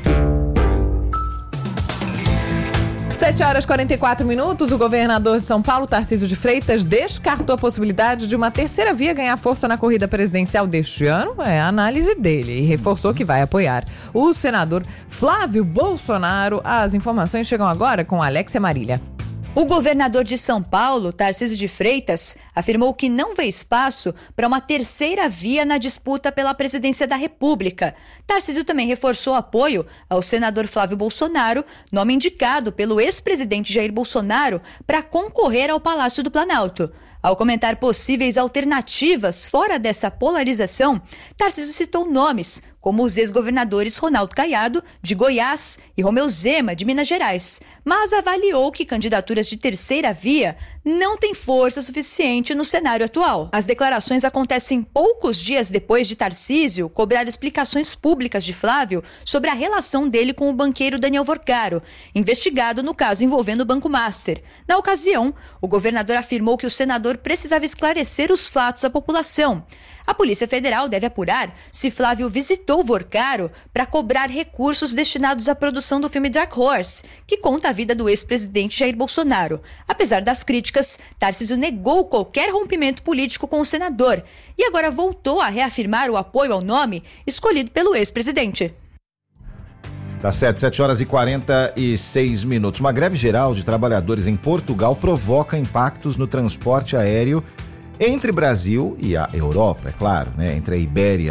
sete horas e quarenta e quatro minutos, o governador de São Paulo, Tarcísio de Freitas, descartou a possibilidade de uma terceira via ganhar força na corrida presidencial deste ano. É a análise dele e reforçou que vai apoiar o senador Flávio Bolsonaro. As informações chegam agora com Alexia Marília. O governador de São Paulo, Tarcísio de Freitas, afirmou que não vê espaço para uma terceira via na disputa pela presidência da República. Tarcísio também reforçou apoio ao senador Flávio Bolsonaro, nome indicado pelo ex-presidente Jair Bolsonaro para concorrer ao Palácio do Planalto. Ao comentar possíveis alternativas fora dessa polarização, Tarcísio citou nomes como os ex-governadores Ronaldo Caiado, de Goiás, e Romeu Zema, de Minas Gerais, mas avaliou que candidaturas de terceira via não têm força suficiente no cenário atual. As declarações acontecem poucos dias depois de Tarcísio cobrar explicações públicas de Flávio sobre a relação dele com o banqueiro Daniel Vorcaro, investigado no caso envolvendo o Banco Master. Na ocasião, o governador afirmou que o senador precisava esclarecer os fatos à população. A Polícia Federal deve apurar se Flávio visitou Vorcaro para cobrar recursos destinados à produção do filme Dark Horse, que conta a vida do ex-presidente Jair Bolsonaro. Apesar das críticas, Tarcísio negou qualquer rompimento político com o senador e agora voltou a reafirmar o apoio ao nome escolhido pelo ex-presidente. Tá certo, sete horas e quarenta e seis minutos. Uma greve geral de trabalhadores em Portugal provoca impactos no transporte aéreo entre Brasil e a Europa, é claro, né? Entre a Ibéria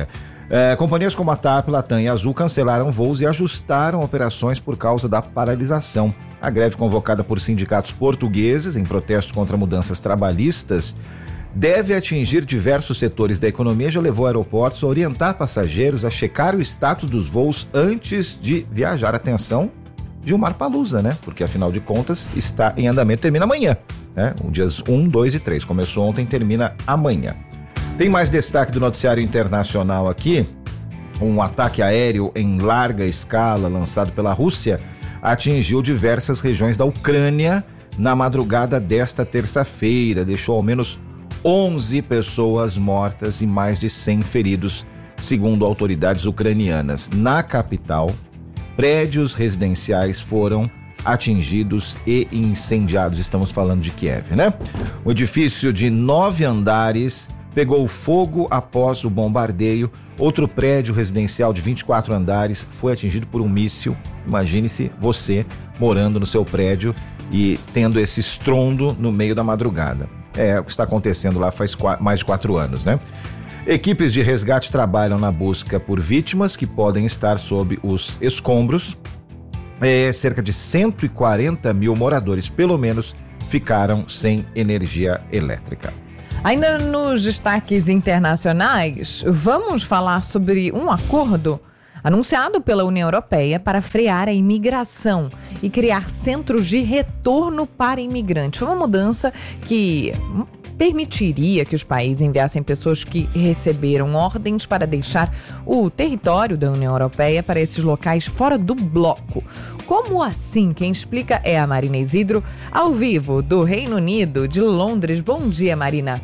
É, companhias como a TAP, Latam e Azul cancelaram voos e ajustaram operações por causa da paralisação. A greve convocada por sindicatos portugueses em protesto contra mudanças trabalhistas deve atingir diversos setores da economia, já levou aeroportos a orientar passageiros a checar o status dos voos antes de viajar. Atenção, Gilmar Palusa, né? Porque afinal de contas está em andamento, termina amanhã, né? Dias um, dois e três. Começou ontem, termina amanhã. Tem mais destaque do noticiário internacional aqui. Um ataque aéreo em larga escala lançado pela Rússia atingiu diversas regiões da Ucrânia na madrugada desta terça-feira. Deixou ao menos onze pessoas mortas e mais de cem feridos, segundo autoridades ucranianas. Na capital, prédios residenciais foram atingidos e incendiados. Estamos falando de Kiev, né? O edifício de nove andares pegou fogo após o bombardeio. Outro prédio residencial de vinte e quatro andares foi atingido por um míssil. Imagine-se você morando no seu prédio e tendo esse estrondo no meio da madrugada. É o que está acontecendo lá faz qu- mais de quatro anos, né? Equipes de resgate trabalham na busca por vítimas que podem estar sob os escombros. É, cerca de cento e quarenta mil moradores, pelo menos, ficaram sem energia elétrica. Ainda nos destaques internacionais, vamos falar sobre um acordo anunciado pela União Europeia para frear a imigração e criar centros de retorno para imigrantes. Foi uma mudança que permitiria que os países enviassem pessoas que receberam ordens para deixar o território da União Europeia para esses locais fora do bloco. Como assim? Quem explica é a Marina Isidro, ao vivo do Reino Unido, de Londres. Bom dia, Marina.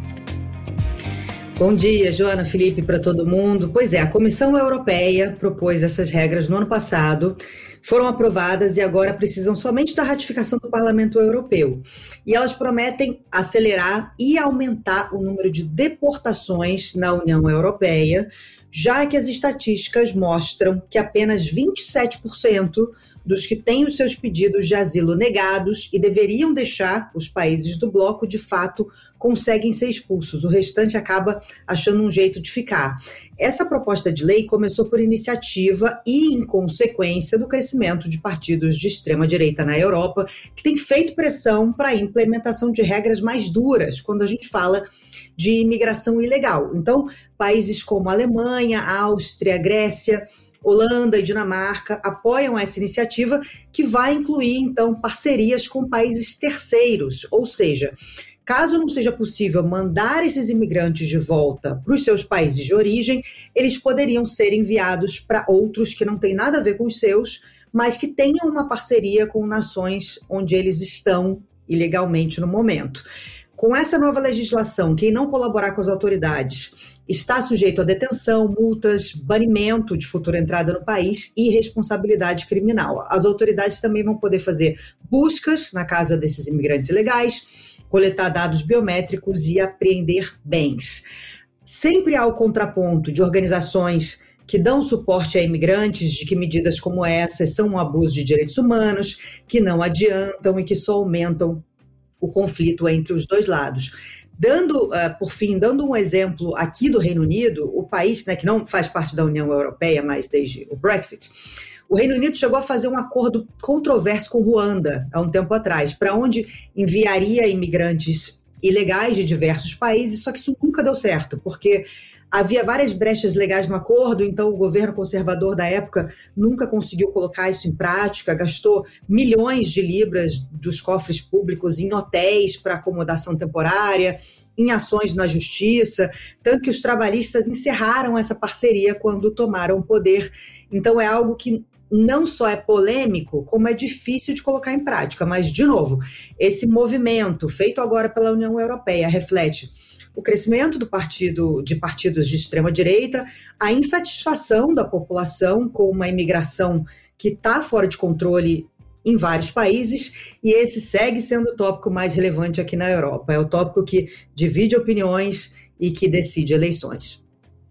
Bom dia, Joana, Felipe, para todo mundo. Pois é, a Comissão Europeia propôs essas regras no ano passado, foram aprovadas e agora precisam somente da ratificação do Parlamento Europeu. E elas prometem acelerar e aumentar o número de deportações na União Europeia, já que as estatísticas mostram que apenas vinte e sete por cento dos que têm os seus pedidos de asilo negados e deveriam deixar os países do bloco, de fato, conseguem ser expulsos. O restante acaba achando um jeito de ficar. Essa proposta de lei começou por iniciativa e em consequência do crescimento de partidos de extrema-direita na Europa, que tem feito pressão para a implementação de regras mais duras quando a gente fala de imigração ilegal. Então, países como Alemanha, Áustria, Grécia, Holanda e Dinamarca apoiam essa iniciativa, que vai incluir, então, parcerias com países terceiros, ou seja, caso não seja possível mandar esses imigrantes de volta para os seus países de origem, eles poderiam ser enviados para outros que não têm nada a ver com os seus, mas que tenham uma parceria com nações onde eles estão ilegalmente no momento. Com essa nova legislação, quem não colaborar com as autoridades está sujeito a detenção, multas, banimento de futura entrada no país e responsabilidade criminal. As autoridades também vão poder fazer buscas na casa desses imigrantes ilegais, coletar dados biométricos e apreender bens. Sempre há o contraponto de organizações que dão suporte a imigrantes de que medidas como essas são um abuso de direitos humanos, que não adiantam e que só aumentam o conflito entre os dois lados. Dando, uh, por fim, dando um exemplo aqui do Reino Unido, o país, né, que não faz parte da União Europeia, mas desde o Brexit, o Reino Unido chegou a fazer um acordo controverso com Ruanda há um tempo atrás, para onde enviaria imigrantes ilegais de diversos países, só que isso nunca deu certo, porque havia várias brechas legais no acordo, então o governo conservador da época nunca conseguiu colocar isso em prática, gastou milhões de libras dos cofres públicos em hotéis para acomodação temporária, em ações na justiça, tanto que os trabalhistas encerraram essa parceria quando tomaram o poder. Então é algo que não só é polêmico, como é difícil de colocar em prática. Mas, de novo, esse movimento feito agora pela União Europeia reflete o crescimento do partido, de partidos de extrema-direita, a insatisfação da população com uma imigração que está fora de controle em vários países, e esse segue sendo o tópico mais relevante aqui na Europa. É o tópico que divide opiniões e que decide eleições.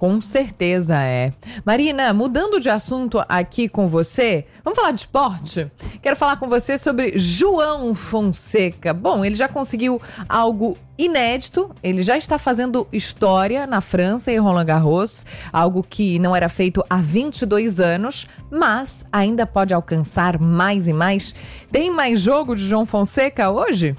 Com certeza é. Marina, mudando de assunto aqui com você, vamos falar de esporte? Quero falar com você sobre João Fonseca. Bom, ele já conseguiu algo inédito, ele já está fazendo história na França e Roland Garros, algo que não era feito há vinte e dois anos, mas ainda pode alcançar mais e mais. Tem mais jogo de João Fonseca hoje?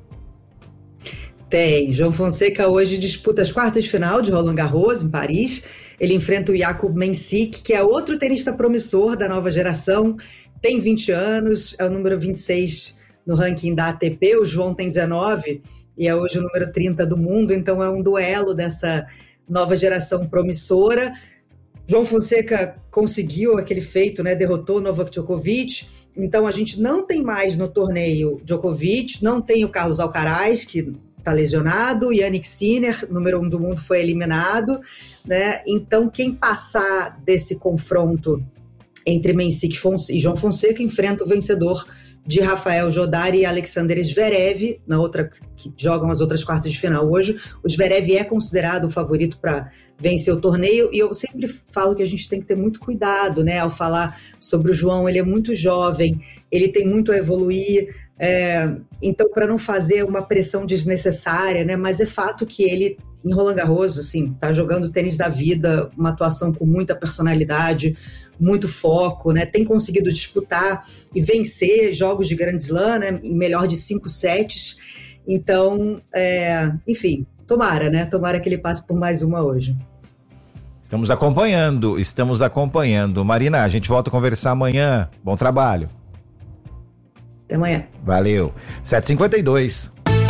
Tem. João Fonseca hoje disputa as quartas de final de Roland Garros, em Paris. Ele enfrenta o Jakub Mensik, que é outro tenista promissor da nova geração. Tem vinte anos, é o número vinte e seis no ranking da A T P. O João tem dezenove e é hoje o número trinta do mundo. Então é um duelo dessa nova geração promissora. João Fonseca conseguiu aquele feito, né? Derrotou Novak Djokovic. Então a gente não tem mais no torneio Djokovic, não tem o Carlos Alcaraz, que está lesionado, Jannik Sinner, número um do mundo, foi eliminado, né? Então, quem passar desse confronto entre Mensik e João Fonseca enfrenta o vencedor de Rafael Jodar e Alexander Zverev, na outra, que jogam as outras quartas de final hoje. O Zverev é considerado o favorito para vencer o torneio, e eu sempre falo que a gente tem que ter muito cuidado, né, ao falar sobre o João. Ele é muito jovem, ele tem muito a evoluir, é, então para não fazer uma pressão desnecessária, né, mas é fato que ele, em Roland Garros, assim, tá jogando o tênis da vida, uma atuação com muita personalidade, muito foco, né, tem conseguido disputar e vencer jogos de Grand Slam, né, em melhor de cinco sets, então, é, enfim, tomara, né, tomara que ele passe por mais uma hoje. Estamos acompanhando, estamos acompanhando. Marina, a gente volta a conversar amanhã. Bom trabalho. Até amanhã. Valeu. sete e cinquenta e dois.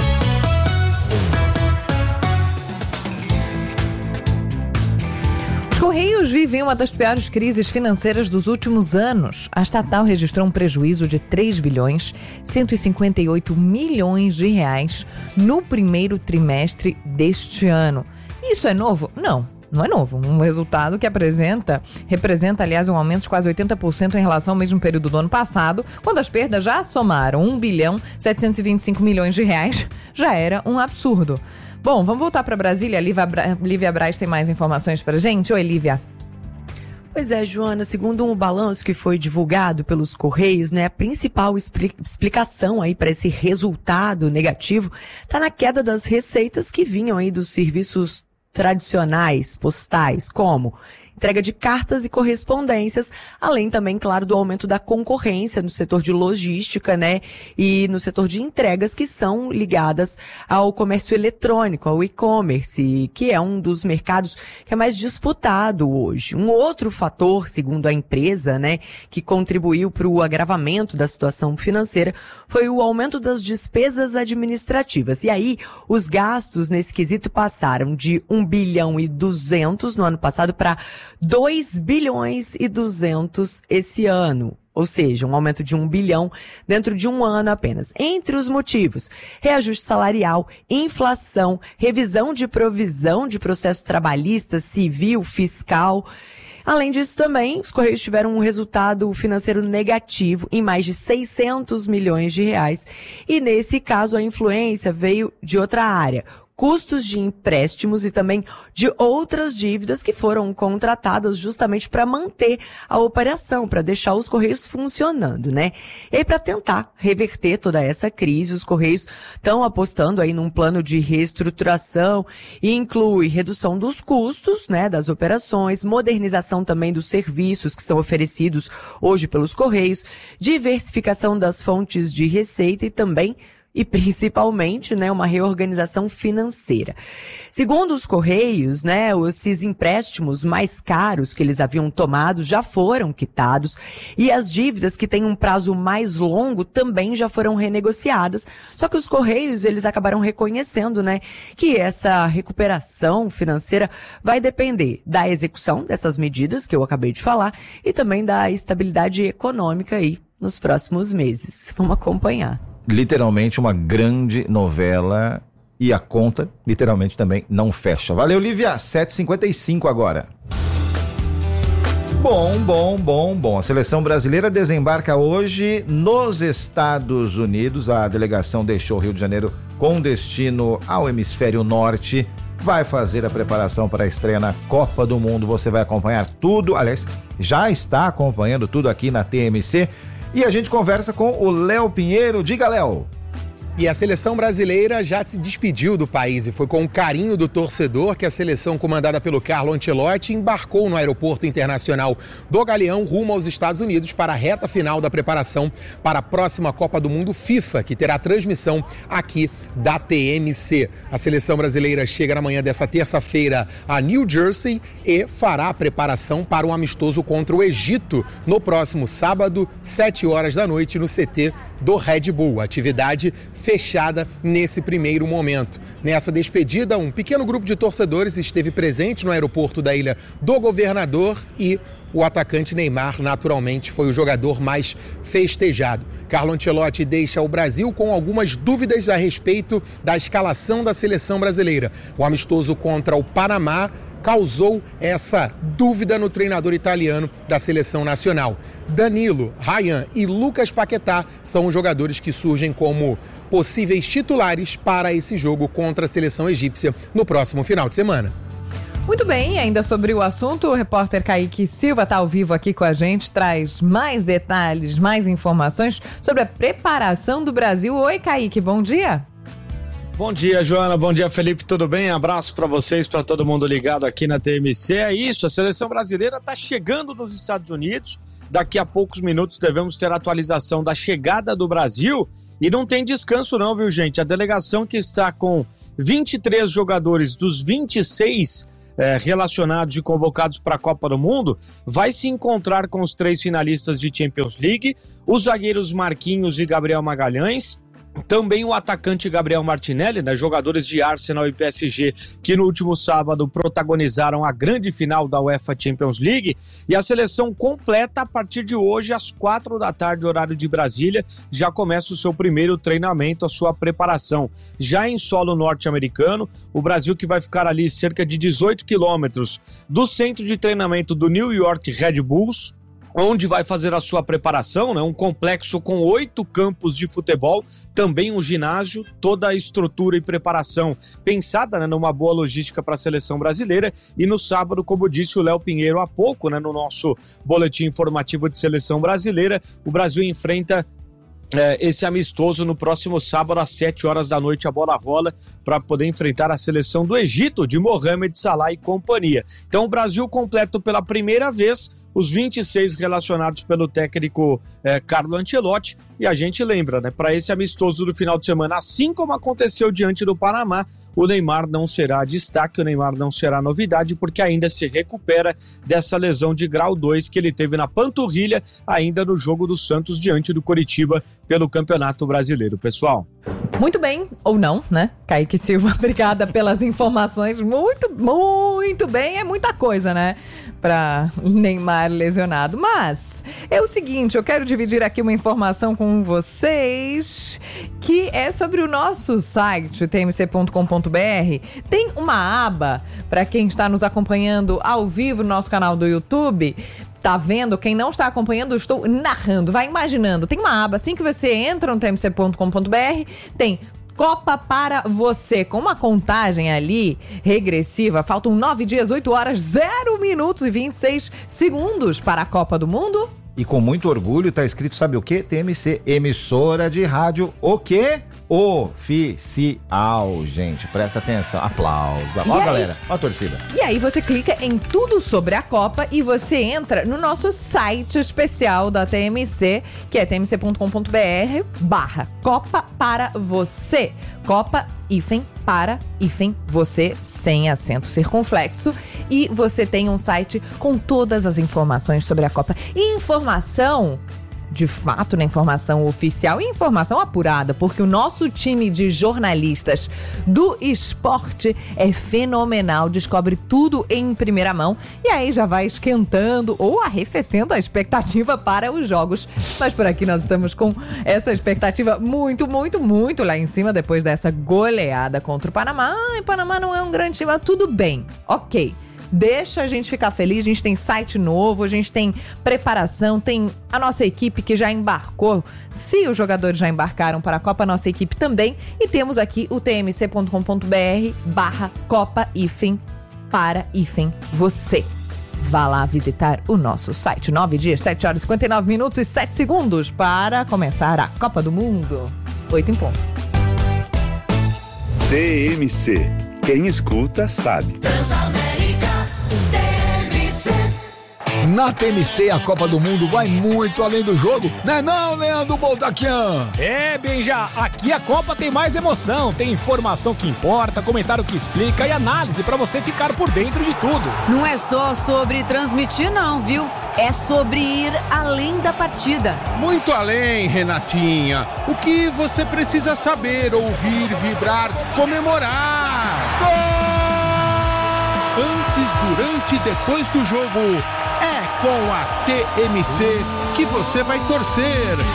Os Correios vivem uma das piores crises financeiras dos últimos anos. A estatal registrou um prejuízo de três bilhões cento e cinquenta e oito milhões de reais no primeiro trimestre deste ano. Isso é novo? Não. Não é novo, um resultado que apresenta, representa, aliás, um aumento de quase oitenta por cento em relação ao mesmo período do ano passado, quando as perdas já somaram um bilhão setecentos e vinte e cinco milhões de reais, já era um absurdo. Bom, vamos voltar para Brasília. Lívia, Bra... Lívia Braz tem mais informações para a gente. Oi, Lívia. Pois é, Joana, segundo um balanço que foi divulgado pelos Correios, né, a principal expli- explicação aí para esse resultado negativo está na queda das receitas que vinham aí dos serviços tradicionais, postais, como entrega de cartas e correspondências, além também, claro, do aumento da concorrência no setor de logística, né, e no setor de entregas que são ligadas ao comércio eletrônico, ao e-commerce, que é um dos mercados que é mais disputado hoje. Um outro fator, segundo a empresa, né, que contribuiu para o agravamento da situação financeira foi o aumento das despesas administrativas. E aí, os gastos nesse quesito passaram de um bilhão e duzentos no ano passado para dois bilhões e duzentos esse ano. Ou seja, um aumento de um bilhão dentro de um ano apenas. Entre os motivos, reajuste salarial, inflação, revisão de provisão de processo trabalhista, civil, fiscal. Além disso também, os Correios tiveram um resultado financeiro negativo em mais de seiscentos milhões de reais. E nesse caso a influência veio de outra área. Custos de empréstimos e também de outras dívidas que foram contratadas justamente para manter a operação, para deixar os Correios funcionando, né? E aí, para tentar reverter toda essa crise, os Correios estão apostando aí num plano de reestruturação e inclui redução dos custos, né, das operações, modernização também dos serviços que são oferecidos hoje pelos Correios, diversificação das fontes de receita e também e principalmente, né, uma reorganização financeira. Segundo os Correios, né, esses empréstimos mais caros que eles haviam tomado já foram quitados e as dívidas que têm um prazo mais longo também já foram renegociadas. Só que os Correios, eles acabaram reconhecendo, né, que essa recuperação financeira vai depender da execução dessas medidas que eu acabei de falar e também da estabilidade econômica aí nos próximos meses. Vamos acompanhar. Literalmente uma grande novela e a conta, literalmente, também não fecha. Valeu, Lívia. sete e cinquenta e cinco agora. Bom, bom, bom, bom. A seleção brasileira desembarca hoje nos Estados Unidos. A delegação deixou o Rio de Janeiro com destino ao hemisfério norte vai fazer a preparação para a estreia na Copa do Mundo. Você vai acompanhar tudo, aliás, já está acompanhando tudo aqui na T M C. E a gente conversa com o Léo Pinheiro. Diga, Léo. E a seleção brasileira já se despediu do país e foi com o carinho do torcedor que a seleção comandada pelo Carlo Ancelotti embarcou no aeroporto internacional do Galeão rumo aos Estados Unidos para a reta final da preparação para a próxima Copa do Mundo FIFA, que terá transmissão aqui da T M C. A seleção brasileira chega na manhã dessa terça-feira a New Jersey e fará a preparação para um amistoso contra o Egito no próximo sábado, sete horas da noite, no C T do Red Bull. Atividade fechada nesse primeiro momento. Nessa despedida, um pequeno grupo de torcedores esteve presente no aeroporto da Ilha do Governador e o atacante Neymar, naturalmente, foi o jogador mais festejado. Carlo Ancelotti deixa o Brasil com algumas dúvidas a respeito da escalação da seleção brasileira. O amistoso contra o Panamá causou essa dúvida no treinador italiano da seleção nacional. Danilo, Ryan e Lucas Paquetá são os jogadores que surgem como possíveis titulares para esse jogo contra a seleção egípcia no próximo final de semana. Muito bem, ainda sobre o assunto, o repórter Kaique Silva está ao vivo aqui com a gente, traz mais detalhes, mais informações sobre a preparação do Brasil. Oi, Kaique, bom dia. Bom dia, Joana. Bom dia, Felipe. Tudo bem? Abraço para vocês, para todo mundo ligado aqui na T M C. É isso, a seleção brasileira está chegando nos Estados Unidos. Daqui a poucos minutos devemos ter a atualização da chegada do Brasil. E não tem descanso não, viu, gente? A delegação que está com vinte e três jogadores dos vinte e seis é, relacionados e convocados para a Copa do Mundo vai se encontrar com os três finalistas de Champions League, os zagueiros Marquinhos e Gabriel Magalhães, também o atacante Gabriel Martinelli, né, jogadores de Arsenal e P S G que no último sábado protagonizaram a grande final da UEFA Champions League, e a seleção completa a partir de hoje às quatro da tarde, horário de Brasília, já começa o seu primeiro treinamento, a sua preparação. Já em solo norte-americano, o Brasil que vai ficar ali cerca de dezoito quilômetros do centro de treinamento do New York Red Bulls, onde vai fazer a sua preparação, né? Um complexo com oito campos de futebol, também um ginásio, toda a estrutura e preparação pensada, né, numa boa logística para a seleção brasileira. E no sábado, como disse o Léo Pinheiro há pouco, né, no nosso boletim informativo de seleção brasileira, o Brasil enfrenta É, esse amistoso no próximo sábado às sete horas da noite. A bola rola para poder enfrentar a seleção do Egito de Mohamed Salah e companhia. Então o Brasil completa pela primeira vez os vinte e seis relacionados pelo técnico é, Carlo Ancelotti. E a gente lembra, né, para esse amistoso do final de semana, assim como aconteceu diante do Panamá, o Neymar não será destaque, o Neymar não será novidade, porque ainda se recupera dessa lesão de grau dois que ele teve na panturrilha ainda no jogo do Santos diante do Coritiba pelo Campeonato Brasileiro, pessoal. Muito bem, ou não, né? Kaique Silva, obrigada pelas informações. Muito, muito bem, é muita coisa, né? Para Neymar lesionado. Mas é o seguinte, eu quero dividir aqui uma informação com vocês, que é sobre o nosso site, t m c ponto com ponto b r. Tem uma aba, para quem está nos acompanhando ao vivo no nosso canal do YouTube. Tá vendo? Quem não está acompanhando, eu estou narrando. Vai imaginando. Tem uma aba, assim que você entra no t m c ponto com ponto b r, tem Copa para você, com uma contagem ali regressiva. Faltam nove dias, oito horas, zero minutos e vinte e seis segundos para a Copa do Mundo. E com muito orgulho tá escrito, sabe o quê? T M C, emissora de rádio, o quê? Oficial, gente. Presta atenção. Aplausos. Ó, galera. Ó a torcida. E aí você clica em tudo sobre a Copa e você entra no nosso site especial da T M C, que é t m c ponto com ponto b r barra Copa para você. Copa, hífen, para, hífen, você, sem acento circunflexo. E você tem um site com todas as informações sobre a Copa. E informação, de fato, na informação oficial e informação apurada, porque o nosso time de jornalistas do esporte é fenomenal, descobre tudo em primeira mão e aí já vai esquentando ou arrefecendo a expectativa para os jogos. Mas por aqui nós estamos com essa expectativa muito, muito, muito lá em cima depois dessa goleada contra o Panamá. Ai, Panamá não é um grande time, mas tudo bem, ok. deixa a gente ficar feliz. A gente tem site novo, a gente tem preparação, tem a nossa equipe que já embarcou. Se os jogadores já embarcaram para a Copa, a nossa equipe também. E temos aqui o tmc.com.br barra Copa hífen para hífen você. Vá lá visitar o nosso site. Nove dias, sete horas, cinquenta e nove minutos e sete segundos para começar a Copa do Mundo. Oito em ponto. T M C. Quem escuta sabe. Na T M C, a Copa do Mundo vai muito além do jogo, né não, Leandro Boldaquian? É, Benja, aqui a Copa tem mais emoção, tem informação que importa, comentário que explica e análise pra você ficar por dentro de tudo. Não é só sobre transmitir não, viu? É sobre ir além da partida. Muito além, Renatinha. O que você precisa saber, ouvir, vibrar, comemorar. Gol! Antes, durante e depois do jogo. É com a T M C que você vai torcer.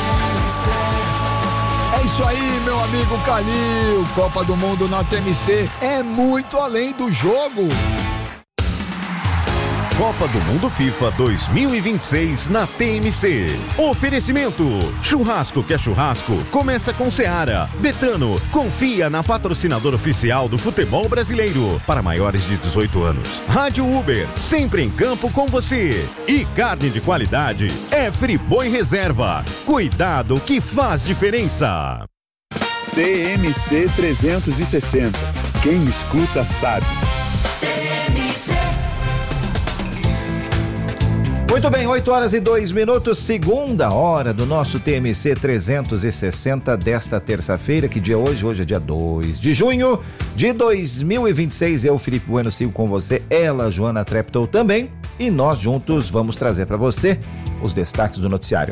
É isso aí, meu amigo Calil. Copa do Mundo na T M C é muito além do jogo. Copa do Mundo FIFA dois mil e vinte e seis na T M C. Oferecimento: churrasco que é churrasco, começa com Seara. Betano, confia na patrocinadora oficial do futebol brasileiro. Para maiores de dezoito anos. Rádio Uber, sempre em campo com você. E carne de qualidade é Friboi Reserva. Cuidado que faz diferença. T M C trezentos e sessenta. Quem escuta sabe. Muito bem, oito horas e dois minutos, segunda hora do nosso T M C trezentos e sessenta desta terça-feira. Que dia é hoje? Hoje é dia dois de junho de dois mil e vinte e seis. Eu, Felipe Bueno, sigo com você, ela, Joana Treptow também. E nós juntos vamos trazer para você os destaques do noticiário.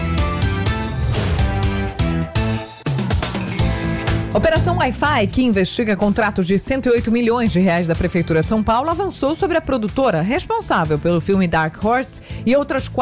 Operação Wi-Fi, que investiga contratos de cento e oito milhões de reais da Prefeitura de São Paulo, avançou sobre a produtora responsável pelo filme Dark Horse e outras quatro